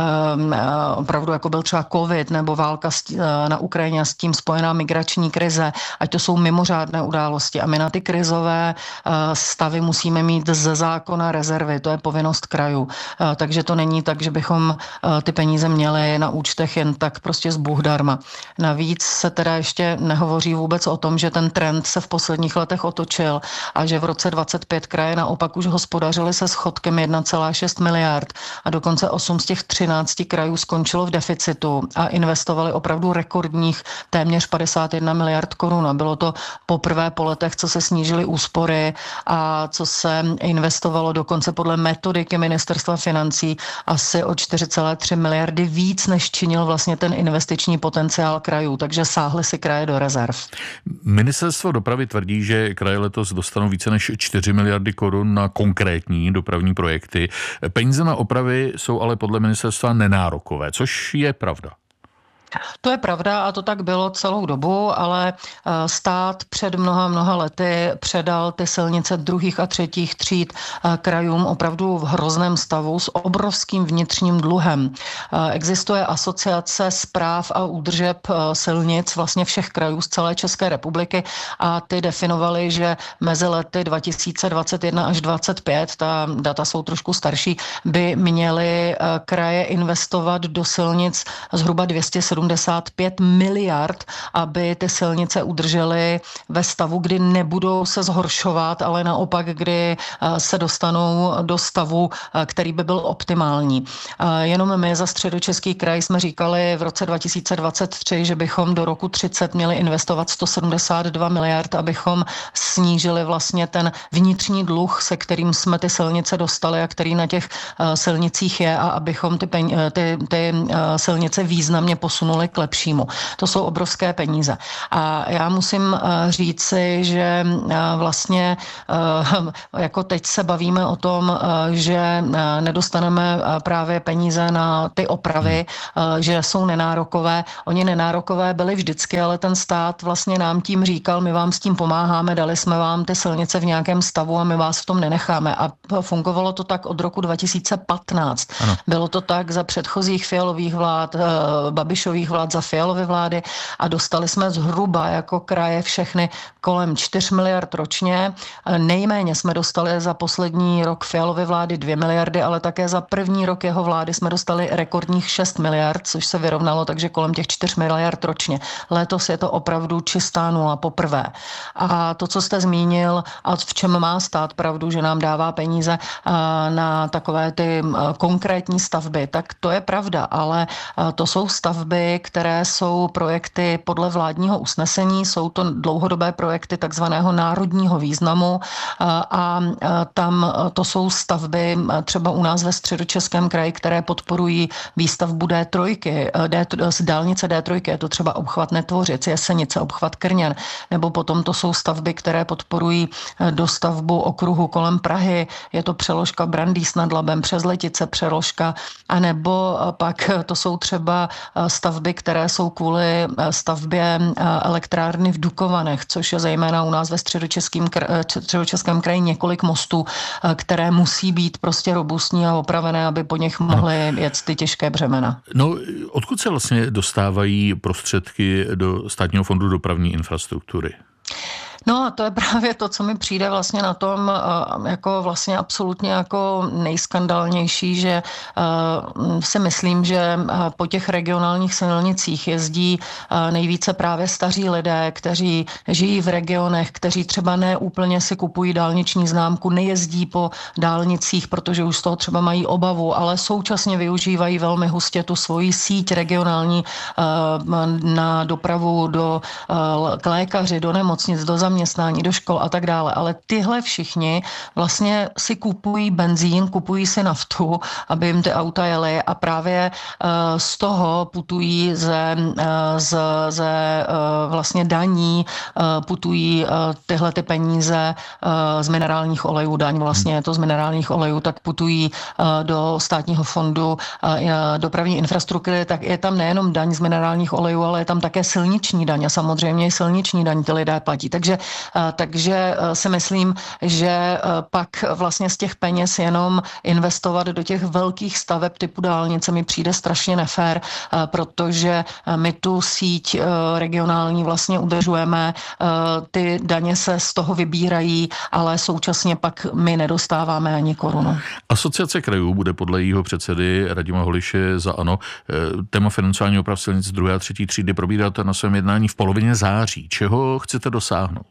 opravdu jako byl třeba covid nebo válka na Ukrajině a s tím spojená migrační krize, ať to jsou mimořádné události. A my na ty krizové stavy musíme mít ze zákona rezervy, to je povinnost krajů. Takže to není tak, že bychom ty peníze měli na účtech jen tak prostě z Bůh darma. Navíc se teda ještě nehovoří vůbec o o tom, že ten trend se v posledních letech otočil a že v roce 25 kraje naopak už hospodařily se schodkem 1,6 miliard a dokonce 8 z těch 13 krajů skončilo v deficitu a investovali opravdu rekordních téměř 51 miliard korun. A bylo to poprvé po letech, co se snížily úspory a co se investovalo dokonce podle metodiky Ministerstva financí asi o 4,3 miliardy víc, než činil vlastně ten investiční potenciál krajů, takže sáhly si kraje do rezerv. Ministerstvo dopravy tvrdí, že kraje letos dostanou více než 4 miliardy korun na konkrétní dopravní projekty. Peníze na opravy jsou ale podle ministerstva nenárokové, což je pravda. To je pravda a to tak bylo celou dobu, ale stát před mnoha lety předal ty silnice druhých a třetích tříd krajům opravdu v hrozném stavu s obrovským vnitřním dluhem. Existuje asociace správ a údržeb silnic vlastně všech krajů z celé České republiky a ty definovali, že mezi lety 2021 až 2025, ta data jsou trošku starší, by měly kraje investovat do silnic zhruba 275 miliard, aby ty silnice udržely ve stavu, kdy nebudou se zhoršovat, ale naopak, kdy se dostanou do stavu, který by byl optimální. Jenom my za Středočeský kraj jsme říkali v roce 2023, že bychom do roku 30 měli investovat 172 miliard, abychom snížili vlastně ten vnitřní dluh, se kterým jsme ty silnice dostali a který na těch silnicích je a abychom ty silnice významně posunuli k lepšímu. To jsou obrovské peníze. A já musím říci, že vlastně jako teď se bavíme o tom, že nedostaneme právě peníze na ty opravy, že jsou nenárokové. Oni nenárokové byli vždycky, ale ten stát vlastně nám tím říkal, my vám s tím pomáháme, dali jsme vám ty silnice v nějakém stavu a my vás v tom nenecháme. A fungovalo to tak od roku 2015. Ano. Bylo to tak za předchozích Fialových vlád, Babišových vlád, za Fialovy vlády a dostali jsme zhruba jako kraje všechny kolem 4 miliard ročně. Nejméně jsme dostali za poslední rok Fialovy vlády 2 miliardy, ale také za první rok jeho vlády jsme dostali rekordních 6 miliard, což se vyrovnalo, takže kolem těch 4 miliard ročně. Letos je to opravdu čistá nula poprvé. A to, co jste zmínil, a v čem má stát pravdu, že nám dává peníze na takové ty konkrétní stavby, tak to je pravda, ale to jsou stavby, které jsou projekty podle vládního usnesení, jsou to dlouhodobé projekty takzvaného národního významu a tam to jsou stavby třeba u nás ve Středočeském kraji, které podporují výstavbu D3, z dálnice D3, je to třeba obchvat Netvořic, Jesenice, obchvat Krněn, nebo potom to jsou stavby, které podporují dostavbu okruhu kolem Prahy, je to přeložka Brandýs nad Labem, přes Letice přeložka, anebo pak to jsou třeba stavby, které jsou kvůli stavbě elektrárny v Dukovanech, což je zejména u nás ve Středočeském kraji několik mostů, které musí být prostě robustní a opravené, aby po nich mohly jet ty těžké břemena. No, odkud se vlastně dostávají prostředky do Státního fondu dopravní infrastruktury? No a to je právě to, co mi přijde vlastně na tom jako vlastně absolutně jako nejskandálnější, že si myslím, že po těch regionálních silnicích jezdí nejvíce právě staří lidé, kteří žijí v regionech, kteří třeba ne úplně si kupují dálniční známku, nejezdí po dálnicích, protože už z toho třeba mají obavu, ale současně využívají velmi hustě tu svoji síť regionální na dopravu k lékaři, do nemocnic, do zaměstnání, do škol a tak dále. Ale tyhle všichni vlastně si kupují benzín, kupují si naftu, aby jim ty auta jely a právě z toho putují ze vlastně daní, putují tyhle ty peníze z minerálních olejů, daň vlastně je to z minerálních olejů, tak putují do Státního fondu dopravní infrastruktury, tak je tam nejenom daň z minerálních olejů, ale je tam také silniční daň a samozřejmě i silniční daň ty lidé platí. Takže takže si myslím, že pak vlastně z těch peněz jenom investovat do těch velkých staveb typu dálnice mi přijde strašně nefér, protože my tu síť regionální vlastně udržujeme, ty daně se z toho vybírají, ale současně pak my nedostáváme ani korunu. Asociace krajů bude podle jejího předsedy Radima Holiše za ANO téma financování oprav silnic 2. a 3. třídy probírat na svém jednání v polovině září. Čeho chcete dosáhnout?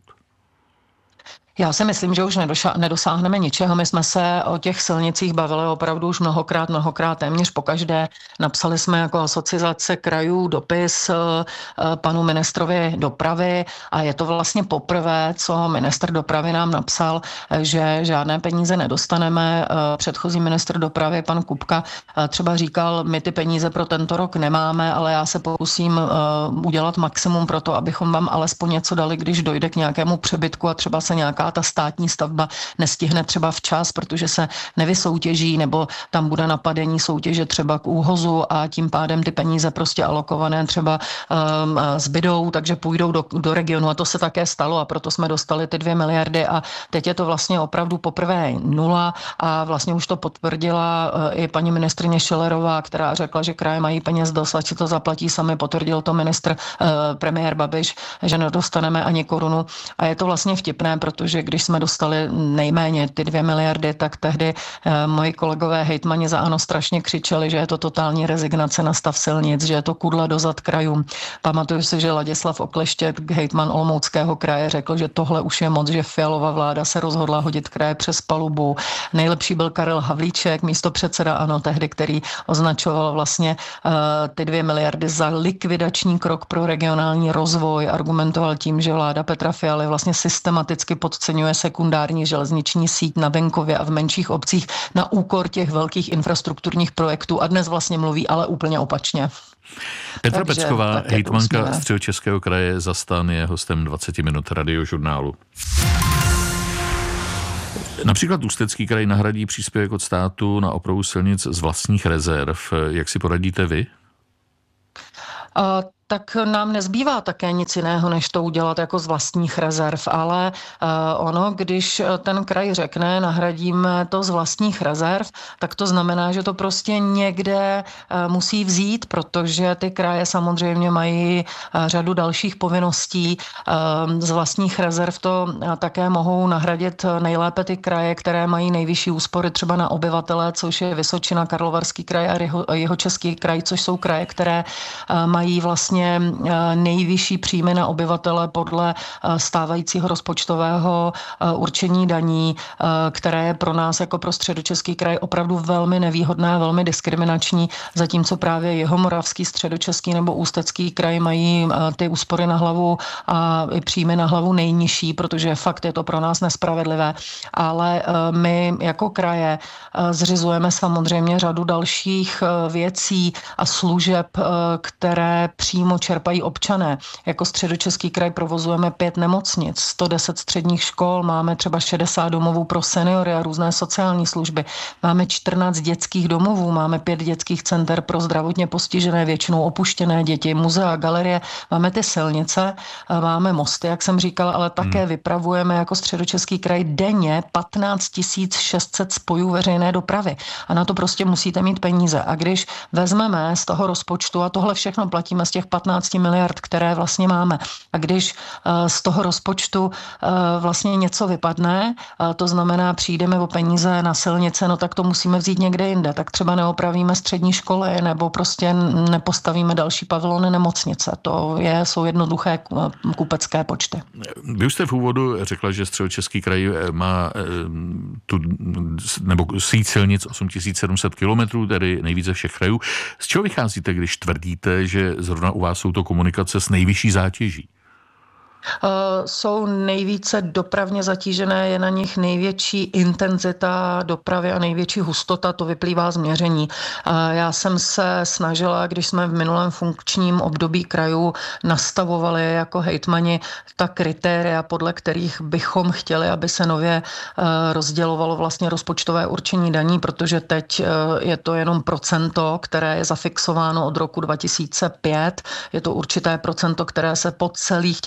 Já si myslím, že už nedosáhneme ničeho. My jsme se o těch silnicích bavili opravdu už mnohokrát, téměř pokaždé. Napsali jsme jako asociace krajů dopis panu ministrovi dopravy a je to vlastně poprvé, co ministr dopravy nám napsal, že žádné peníze nedostaneme. Předchozí ministr dopravy, pan Kupka, třeba říkal, my ty peníze pro tento rok nemáme, ale já se pokusím udělat maximum pro to, abychom vám alespoň něco dali, když dojde k nějakému přebytku a třeba se nějaká ta státní stavba nestihne třeba včas, protože se nevysoutěží, nebo tam bude napadení soutěže třeba k úhozu a tím pádem ty peníze prostě alokované třeba zbydou, takže půjdou do regionu a to se také stalo a proto jsme dostali ty 2 miliardy a teď je to vlastně opravdu poprvé 0 a vlastně už to potvrdila i paní ministryně Schillerová, která řekla, že kraje mají peněz dost, ať si to zaplatí sami, potvrdil to premiér Babiš, že nedostaneme ani korunu a je to vlastně vtipné, protože když jsme dostali nejméně ty 2 miliardy, tak tehdy moji kolegové hejtmani za ANO strašně křičeli, že je to totální rezignace na stav silnic, že je to kudla do zad krajům. Pamatuju si, že Ladislav Okleštěk, hejtman Olomouckého kraje, řekl, že tohle už je moc, že Fialova vláda se rozhodla hodit kraje přes palubu. Nejlepší byl Karel Havlíček, místopředseda ANO tehdy, který označoval vlastně ty 2 miliardy za likvidační krok pro regionální rozvoj, argumentoval tím, že vláda Petra Fialy vlastně systematicky podceňuje sekundární železniční síť na venkově a v menších obcích na úkor těch velkých infrastrukturních projektů a dnes vlastně mluví ale úplně opačně. Petra Pecková, hejtmanka Středočeského kraje za STAN, je hostem 20 minut Radiožurnálu. Například Ústecký kraj nahradí příspěvek od státu na opravu silnic z vlastních rezerv. Jak si poradíte vy? Tak nám nezbývá také nic jiného, než to udělat jako z vlastních rezerv, ale ono, když ten kraj řekne, nahradíme to z vlastních rezerv, tak to znamená, že to prostě někde musí vzít, protože ty kraje samozřejmě mají řadu dalších povinností. Z vlastních rezerv to také mohou nahradit nejlépe ty kraje, které mají nejvyšší úspory třeba na obyvatele, což je Vysočina, Karlovarský kraj a Jihočeský kraj, což jsou kraje, které mají vlastně nejvyšší příjmy na obyvatele podle stávajícího rozpočtového určení daní, které je pro nás jako pro Středočeský kraj opravdu velmi nevýhodné, velmi diskriminační, zatímco právě Jihomoravský, Středočeský nebo Ústecký kraj mají ty úspory na hlavu a i příjmy na hlavu nejnižší, protože fakt je to pro nás nespravedlivé. Ale my jako kraje zřizujeme samozřejmě řadu dalších věcí a služeb, které přímo čerpají občané. Jako Středočeský kraj provozujeme 5 nemocnic, 110 středních škol, máme třeba 60 domovů pro seniory a různé sociální služby. Máme 14 dětských domovů, máme 5 dětských center pro zdravotně postižené, většinou opuštěné děti, muzea, galerie, máme ty silnice, máme mosty, jak jsem říkala, ale také vypravujeme jako Středočeský kraj denně 15 600 spojů veřejné dopravy. A na to prostě musíte mít peníze. A když vezmeme z toho rozpočtu, a tohle všechno platíme z těch 15 miliard, které vlastně máme. A když z toho rozpočtu vlastně něco vypadne, to znamená přijdeme o peníze na silnice, no tak to musíme vzít někde jinde. Tak třeba neopravíme střední školy nebo prostě nepostavíme další pavilony nemocnice. To jsou jednoduché kupecké počty. Vy už jste v úvodu řekla, že Středočeský kraj má nebo síť silnic 8700 kilometrů, tedy nejvíce všech krajů. Z čeho vycházíte, když tvrdíte, že zrovna u vás jsou to komunikace s nejvyšší zátěží? Jsou nejvíce dopravně zatížené, je na nich největší intenzita dopravy a největší hustota, to vyplývá z měření. Já jsem se snažila, když jsme v minulém funkčním období krajů nastavovali jako hejtmani ta kritéria, podle kterých bychom chtěli, aby se nově rozdělovalo vlastně rozpočtové určení daní, protože teď je to jenom procento, které je zafixováno od roku 2005. Je to určité procento, které se po celých těch 20 let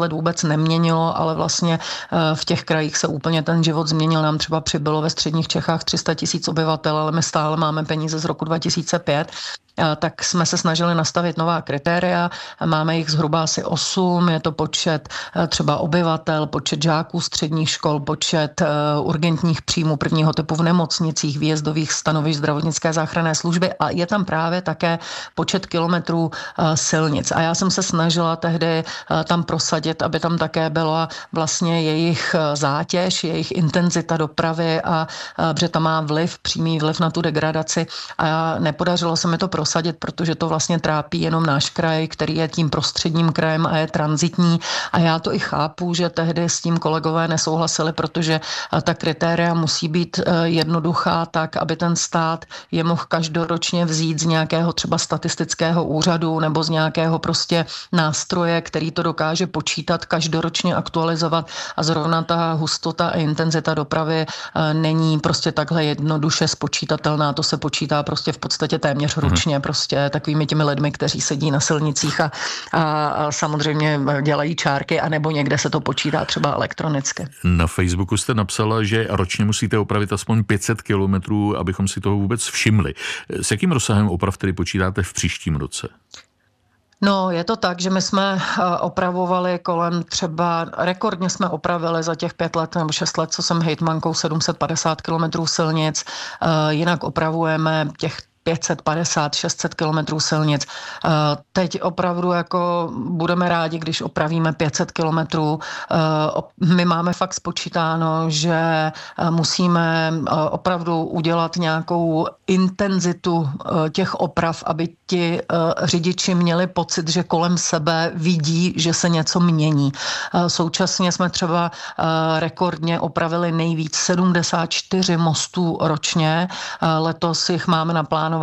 let vůbec neměnilo, ale vlastně v těch krajích se úplně ten život změnil. Nám třeba přibylo ve středních Čechách 300 000 obyvatel, ale my stále máme peníze z roku 2005. Tak jsme se snažili nastavit nová kritéria. Máme jich zhruba asi 8. Je to počet třeba obyvatel, počet žáků středních škol, počet urgentních příjmů prvního typu v nemocnicích, výjezdových stanovišť zdravotnické záchranné služby a je tam právě také počet kilometrů silnic. A já jsem se snažila tehdy tam prosadit, aby tam také byla vlastně jejich zátěž, jejich intenzita dopravy a protože tam má přímý vliv na tu degradaci a nepodařilo se mi to prosadit, protože to vlastně trápí jenom náš kraj, který je tím prostředním krajem a je tranzitní. A já to i chápu, že tehdy s tím kolegové nesouhlasili, protože ta kritéria musí být jednoduchá tak, aby ten stát je mohl každoročně vzít z nějakého třeba statistického úřadu nebo z nějakého prostě nástroje, který to dokáže počítat, každoročně aktualizovat a zrovna ta hustota a intenzita dopravy není prostě takhle jednoduše spočítatelná. To se počítá prostě v podstatě téměř ručně, prostě takovými těmi lidmi, kteří sedí na silnicích a samozřejmě dělají čárky, anebo někde se to počítá třeba elektronicky. Na Facebooku jste napsala, že ročně musíte opravit aspoň 500 kilometrů, abychom si toho vůbec všimli. S jakým rozsahem oprav tedy počítáte v příštím roce? No, je to tak, že my jsme opravovali kolem třeba, rekordně jsme opravili za těch 5 let nebo 6 let, co jsem hejtmankou, 750 kilometrů silnic, jinak opravujeme těch 550-600 kilometrů silnic. Teď opravdu jako budeme rádi, když opravíme 500 kilometrů. My máme fakt spočítáno, že musíme opravdu udělat nějakou intenzitu těch oprav, aby ti řidiči měli pocit, že kolem sebe vidí, že se něco mění. Současně jsme třeba rekordně opravili nejvíc 74 mostů ročně. Letos jich máme naplánováno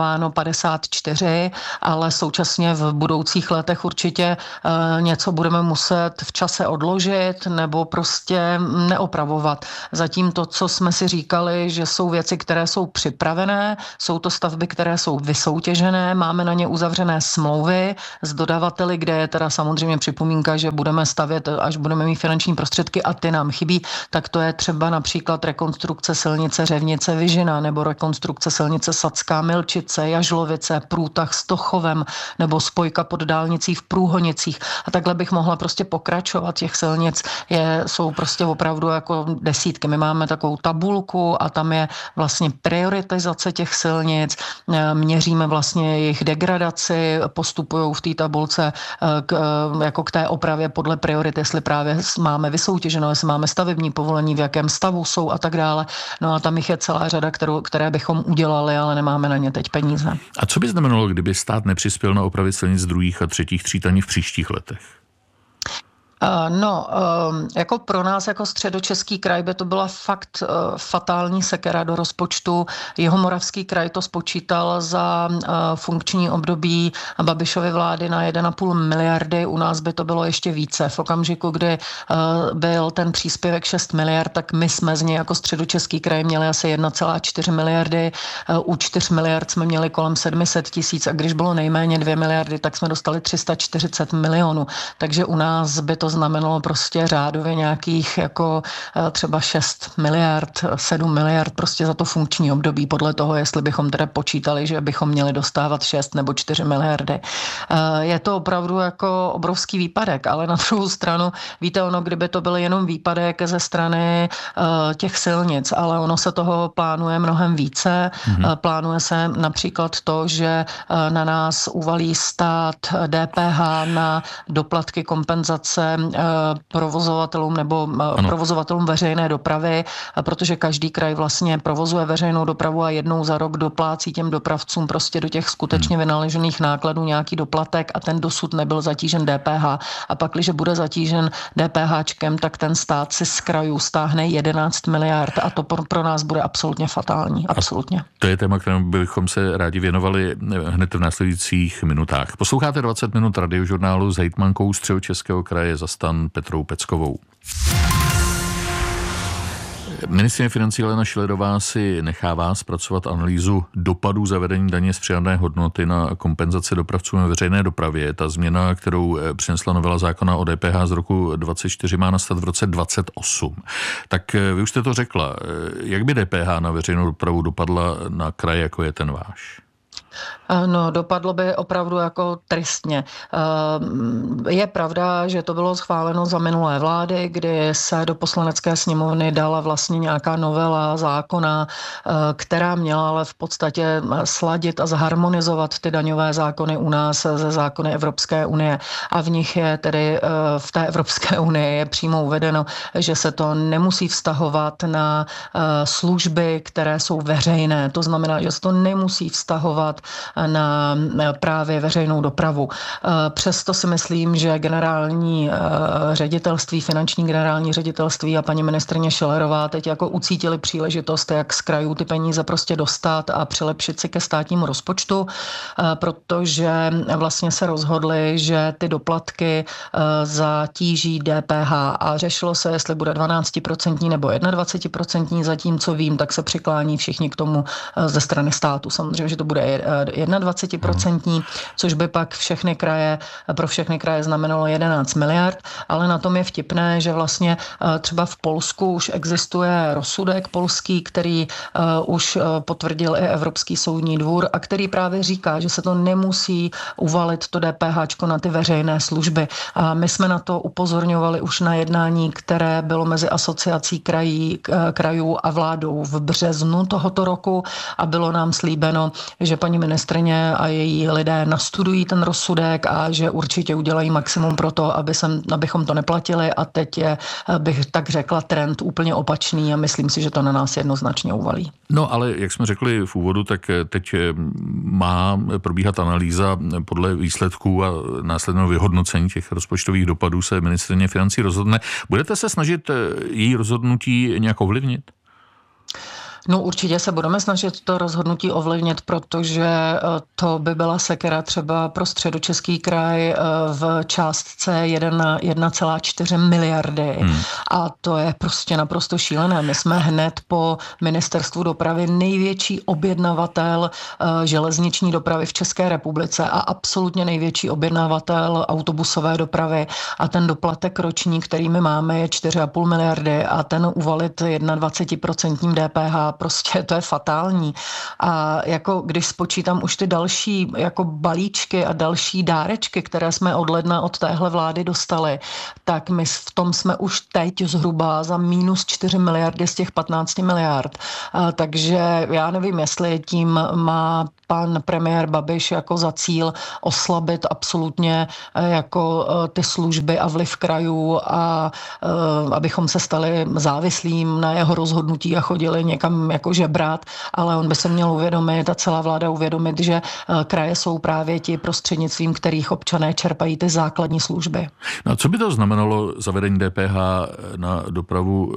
54, ale současně v budoucích letech určitě něco budeme muset v čase odložit nebo prostě neopravovat. Zatím to, co jsme si říkali, že jsou věci, které jsou připravené, jsou to stavby, které jsou vysoutěžené, máme na ně uzavřené smlouvy s dodavateli, kde je teda samozřejmě připomínka, že budeme stavět, až budeme mít finanční prostředky a ty nám chybí, tak to je třeba například rekonstrukce silnice Řevnice Vyžina nebo rekonstrukce silnice Sadská Milčice, Jažlovice, průtah s Tochovem nebo spojka pod dálnicí v Průhonicích. A takhle bych mohla prostě pokračovat. Těch silnic jsou prostě opravdu jako desítky. My máme takovou tabulku a tam je vlastně prioritizace těch silnic, měříme vlastně jejich degradaci, postupují v té tabulce jako k té opravě podle priorit, jestli právě máme vysoutěženo, jestli máme stavební povolení, v jakém stavu jsou a tak dále. No a tam jich je celá řada, které bychom udělali, ale nemáme na ně teď peníze. A co by znamenalo, kdyby stát nepřispěl na opravy silnic druhých a třetích tříd ani v příštích letech? Jako pro nás, jako Středočeský kraj, by to byla fakt fatální sekera do rozpočtu. Jihomoravský kraj to spočítal za funkční období Babišovy vlády na 1,5 miliardy. U nás by to bylo ještě více. V okamžiku, kdy byl ten příspěvek 6 miliard, tak my jsme z něj jako Středočeský kraj měli asi 1,4 miliardy. U 4 miliard jsme měli kolem 700 000 a když bylo nejméně 2 miliardy, tak jsme dostali 340 milionů. Takže u nás by to znamenalo prostě řádově nějakých jako třeba 6 miliard, 7 miliard prostě za to funkční období, podle toho, jestli bychom teda počítali, že bychom měli dostávat 6 nebo 4 miliardy. Je to opravdu jako obrovský výpadek, ale na druhou stranu, víte, kdyby to byl jenom výpadek ze strany těch silnic, ale ono se toho plánuje mnohem více. Plánuje se například to, že na nás uvalí stát DPH na doplatky kompenzace provozovatelům nebo provozovatelům veřejné dopravy, protože každý kraj vlastně provozuje veřejnou dopravu a jednou za rok doplácí těm dopravcům prostě do těch skutečně vynaložených nákladů nějaký doplatek a ten dosud nebyl zatížen DPH. A pak, když bude zatížen DPHčkem, tak ten stát si z krajů stáhne 11 miliard a to pro nás bude absolutně fatální. Absolutně. To je téma, kterému bychom se rádi věnovali hned v následujících minutách. Posloucháte 20 minut radiožurnálu s hejtmankou Středočeského kraje za STAN Petrou Peckovou. Ministryně financí Alena Schillerová si nechává zpracovat analýzu dopadů zavedení daně z přidané hodnoty na kompenzaci dopravcům ve veřejné dopravě. Ta změna, kterou přinesla novela zákona o DPH z roku 2024, má nastat v roce 2028. Tak vy už jste to řekla. Jak by DPH na veřejnou dopravu dopadla na kraj, jako je ten váš? No, dopadlo by opravdu jako tristně. Je pravda, že to bylo schváleno za minulé vlády, kdy se do Poslanecké sněmovny dala vlastně nějaká novela zákona, která měla ale v podstatě sladit a zharmonizovat ty daňové zákony u nás ze zákony Evropské unie. A v nich je tedy v té Evropské unii je přímo uvedeno, že se to nemusí vztahovat na služby, které jsou veřejné. To znamená, že se to nemusí vztahovat na právě veřejnou dopravu. Přesto si myslím, že generální ředitelství, finanční generální ředitelství a paní ministryně Schillerová teď jako ucítili příležitost, jak z krajů ty peníze prostě dostat a přilepšit si ke státnímu rozpočtu, protože vlastně se rozhodli, že ty doplatky zatíží DPH a řešilo se, jestli bude 12% nebo 21%, zatímco vím, tak se přiklání všichni k tomu ze strany státu. Samozřejmě, že to bude 21%, což by pak pro všechny kraje znamenalo 11 miliard, ale na tom je vtipné, že vlastně třeba v Polsku už existuje rozsudek polský, který už potvrdil i Evropský soudní dvůr a který právě říká, že se to nemusí uvalit to DPH na ty veřejné služby. A my jsme na to upozorňovali už na jednání, které bylo mezi asociací krajů a vládou v březnu tohoto roku a bylo nám slíbeno, že paní ministryně a její lidé nastudují ten rozsudek a že určitě udělají maximum pro to, abychom to neplatili a teď je, bych tak řekla, trend úplně opačný a myslím si, že to na nás jednoznačně uvalí. No ale jak jsme řekli v úvodu, tak teď má probíhat analýza podle výsledků a následného vyhodnocení těch rozpočtových dopadů se ministryně financí rozhodne. Budete se snažit její rozhodnutí nějak ovlivnit? No určitě se budeme snažit to rozhodnutí ovlivnit, protože to by byla sekera třeba pro Středočeský kraj v částce 1,4 miliardy. A to je prostě naprosto šílené. My jsme hned po ministerstvu dopravy největší objednavatel železniční dopravy v České republice a absolutně největší objednavatel autobusové dopravy. A ten doplatek roční, který my máme, je 4,5 miliardy a ten uvalit 21% DPH prostě to je fatální. A jako když spočítám už ty další jako balíčky a další dárečky, které jsme od ledna od téhle vlády dostali, tak my v tom jsme už teď zhruba za minus 4 miliardy z těch 15 miliard. Takže já nevím, jestli tím má pan premiér Babiš jako za cíl oslabit absolutně jako ty služby a vliv krajů a abychom se stali závislým na jeho rozhodnutí a chodili někam jako žebrat, ale on by se měl uvědomit a celá vláda uvědomit, že kraje jsou právě ti prostřednictvím, kterých občané čerpají ty základní služby. No a co by to znamenalo zavedení DPH na dopravu,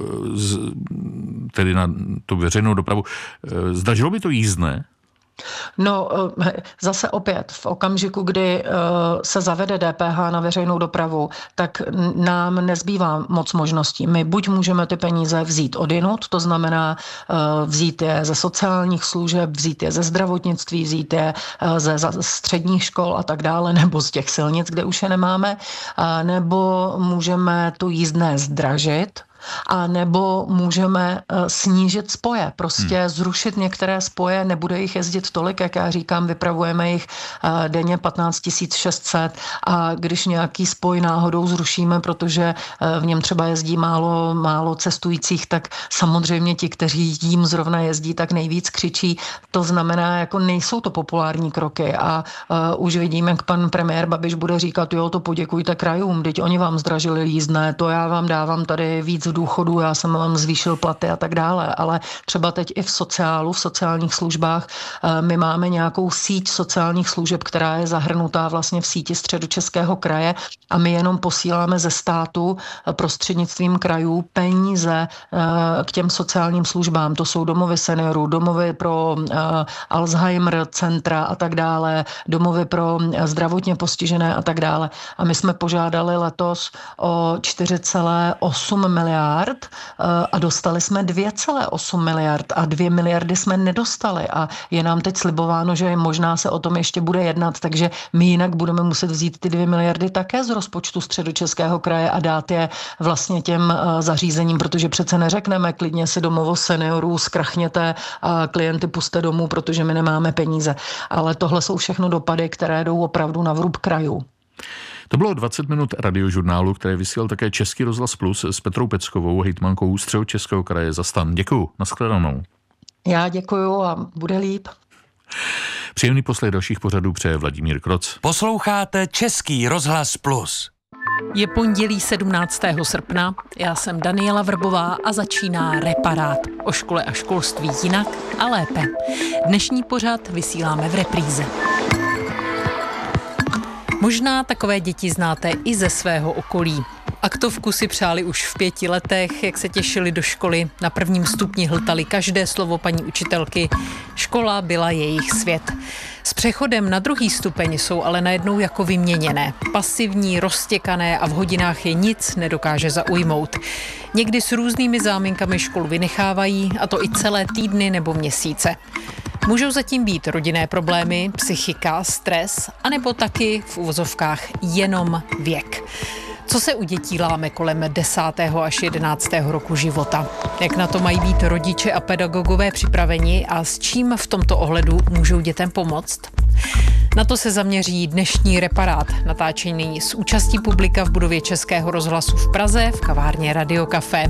tedy na tu veřejnou dopravu? Zdražilo by to jízdné? No zase opět, v okamžiku, kdy se zavede DPH na veřejnou dopravu, tak nám nezbývá moc možností. My buď můžeme ty peníze vzít odjinud, to znamená vzít je ze sociálních služeb, vzít je ze zdravotnictví, vzít je ze středních škol a tak dále, nebo z těch silnic, kde už je nemáme, nebo můžeme to jízdné zdražit, a nebo můžeme snížit spoje, prostě zrušit některé spoje, nebude jich jezdit tolik, jak já říkám, vypravujeme jich denně 15 600 a když nějaký spoj náhodou zrušíme, protože v něm třeba jezdí málo cestujících, tak samozřejmě ti, kteří jím zrovna jezdí, tak nejvíc křičí. To znamená, jako nejsou to populární kroky a už vidím, jak pan premiér Babiš bude říkat, jo, to poděkujte krajům, teď oni vám zdražili jízdné, to já vám dávám tady víc důchodu, já jsem vám zvýšil platy a tak dále, ale třeba teď i v sociálních službách, my máme nějakou síť sociálních služeb, která je zahrnutá vlastně v síti Středočeského kraje a my jenom posíláme ze státu prostřednictvím krajů peníze k těm sociálním službám. To jsou domovy seniorů, domovy pro Alzheimer centra a tak dále, domovy pro zdravotně postižené a tak dále. A my jsme požádali letos o 4,8 miliard miliard a dostali jsme 2,8 miliard a 2 miliardy jsme nedostali a je nám teď slibováno, že možná se o tom ještě bude jednat, takže my jinak budeme muset vzít ty 2 miliardy také z rozpočtu Středočeského kraje a dát je vlastně těm zařízením, protože přece neřekneme klidně si domovo seniorů, zkrachněte a klienty puste domů, protože my nemáme peníze. Ale tohle jsou všechno dopady, které jdou opravdu na vrub krajů. To bylo 20 minut radiožurnálu, které vysílal také Český rozhlas Plus s Petrou Peckovou, hejtmankou Středočeského kraje za STAN. Děkuju, nashledanou. Já děkuju a bude líp. Příjemný poslech dalších pořadů přeje Vladimír Kroc. Posloucháte Český rozhlas Plus. Je pondělí 17. srpna, já jsem Daniela Vrbová a začíná Reparát. O škole a školství jinak a lépe. Dnešní pořad vysíláme v repríze. Možná takové děti znáte i ze svého okolí. Aktovku si přáli už v 5 letech, jak se těšili do školy. Na prvním stupni hltali každé slovo paní učitelky. Škola byla jejich svět. S přechodem na druhý stupeň jsou ale najednou jako vyměněné. Pasivní, roztěkané a v hodinách je nic nedokáže zaujmout. Někdy s různými záminkami školu vynechávají, a to i celé týdny nebo měsíce. Můžou zatím být rodinné problémy, psychika, stres, anebo taky v uvozovkách jenom věk. Co se u dětí láme kolem 10. až 11. roku života? Jak na to mají být rodiče a pedagogové připraveni a s čím v tomto ohledu můžou dětem pomoct? Na to se zaměří dnešní Reparát, natáčený s účastí publika v budově Českého rozhlasu v Praze v kavárně Radio Café.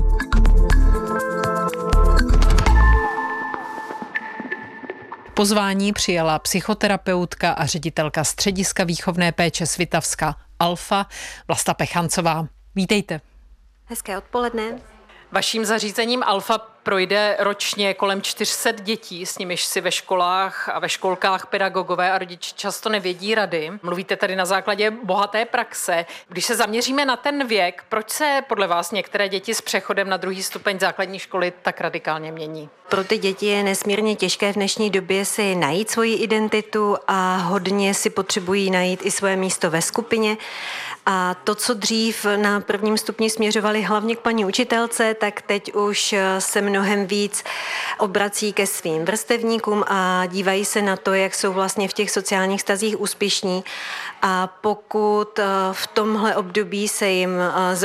Pozvání přijala psychoterapeutka a ředitelka Střediska výchovné péče Svitavska Alfa, Vlasta Pechancová. Vítejte. Hezké odpoledne. Vaším zařízením Alfa projde ročně kolem 400 dětí, s nimiž si ve školách a ve školkách pedagogové a rodiče často nevědí rady. Mluvíte tady na základě bohaté praxe. Když se zaměříme na ten věk, proč se podle vás některé děti s přechodem na druhý stupeň základní školy tak radikálně mění? Pro ty děti je nesmírně těžké v dnešní době si najít svoji identitu a hodně si potřebují najít i svoje místo ve skupině. A to, co dřív na prvním stupni směřovali hlavně k paní učitelce, tak teď už se mnohem víc obrací ke svým vrstevníkům a dívají se na to, jak jsou vlastně v těch sociálních vztazích úspěšní. A pokud v tomhle období se jim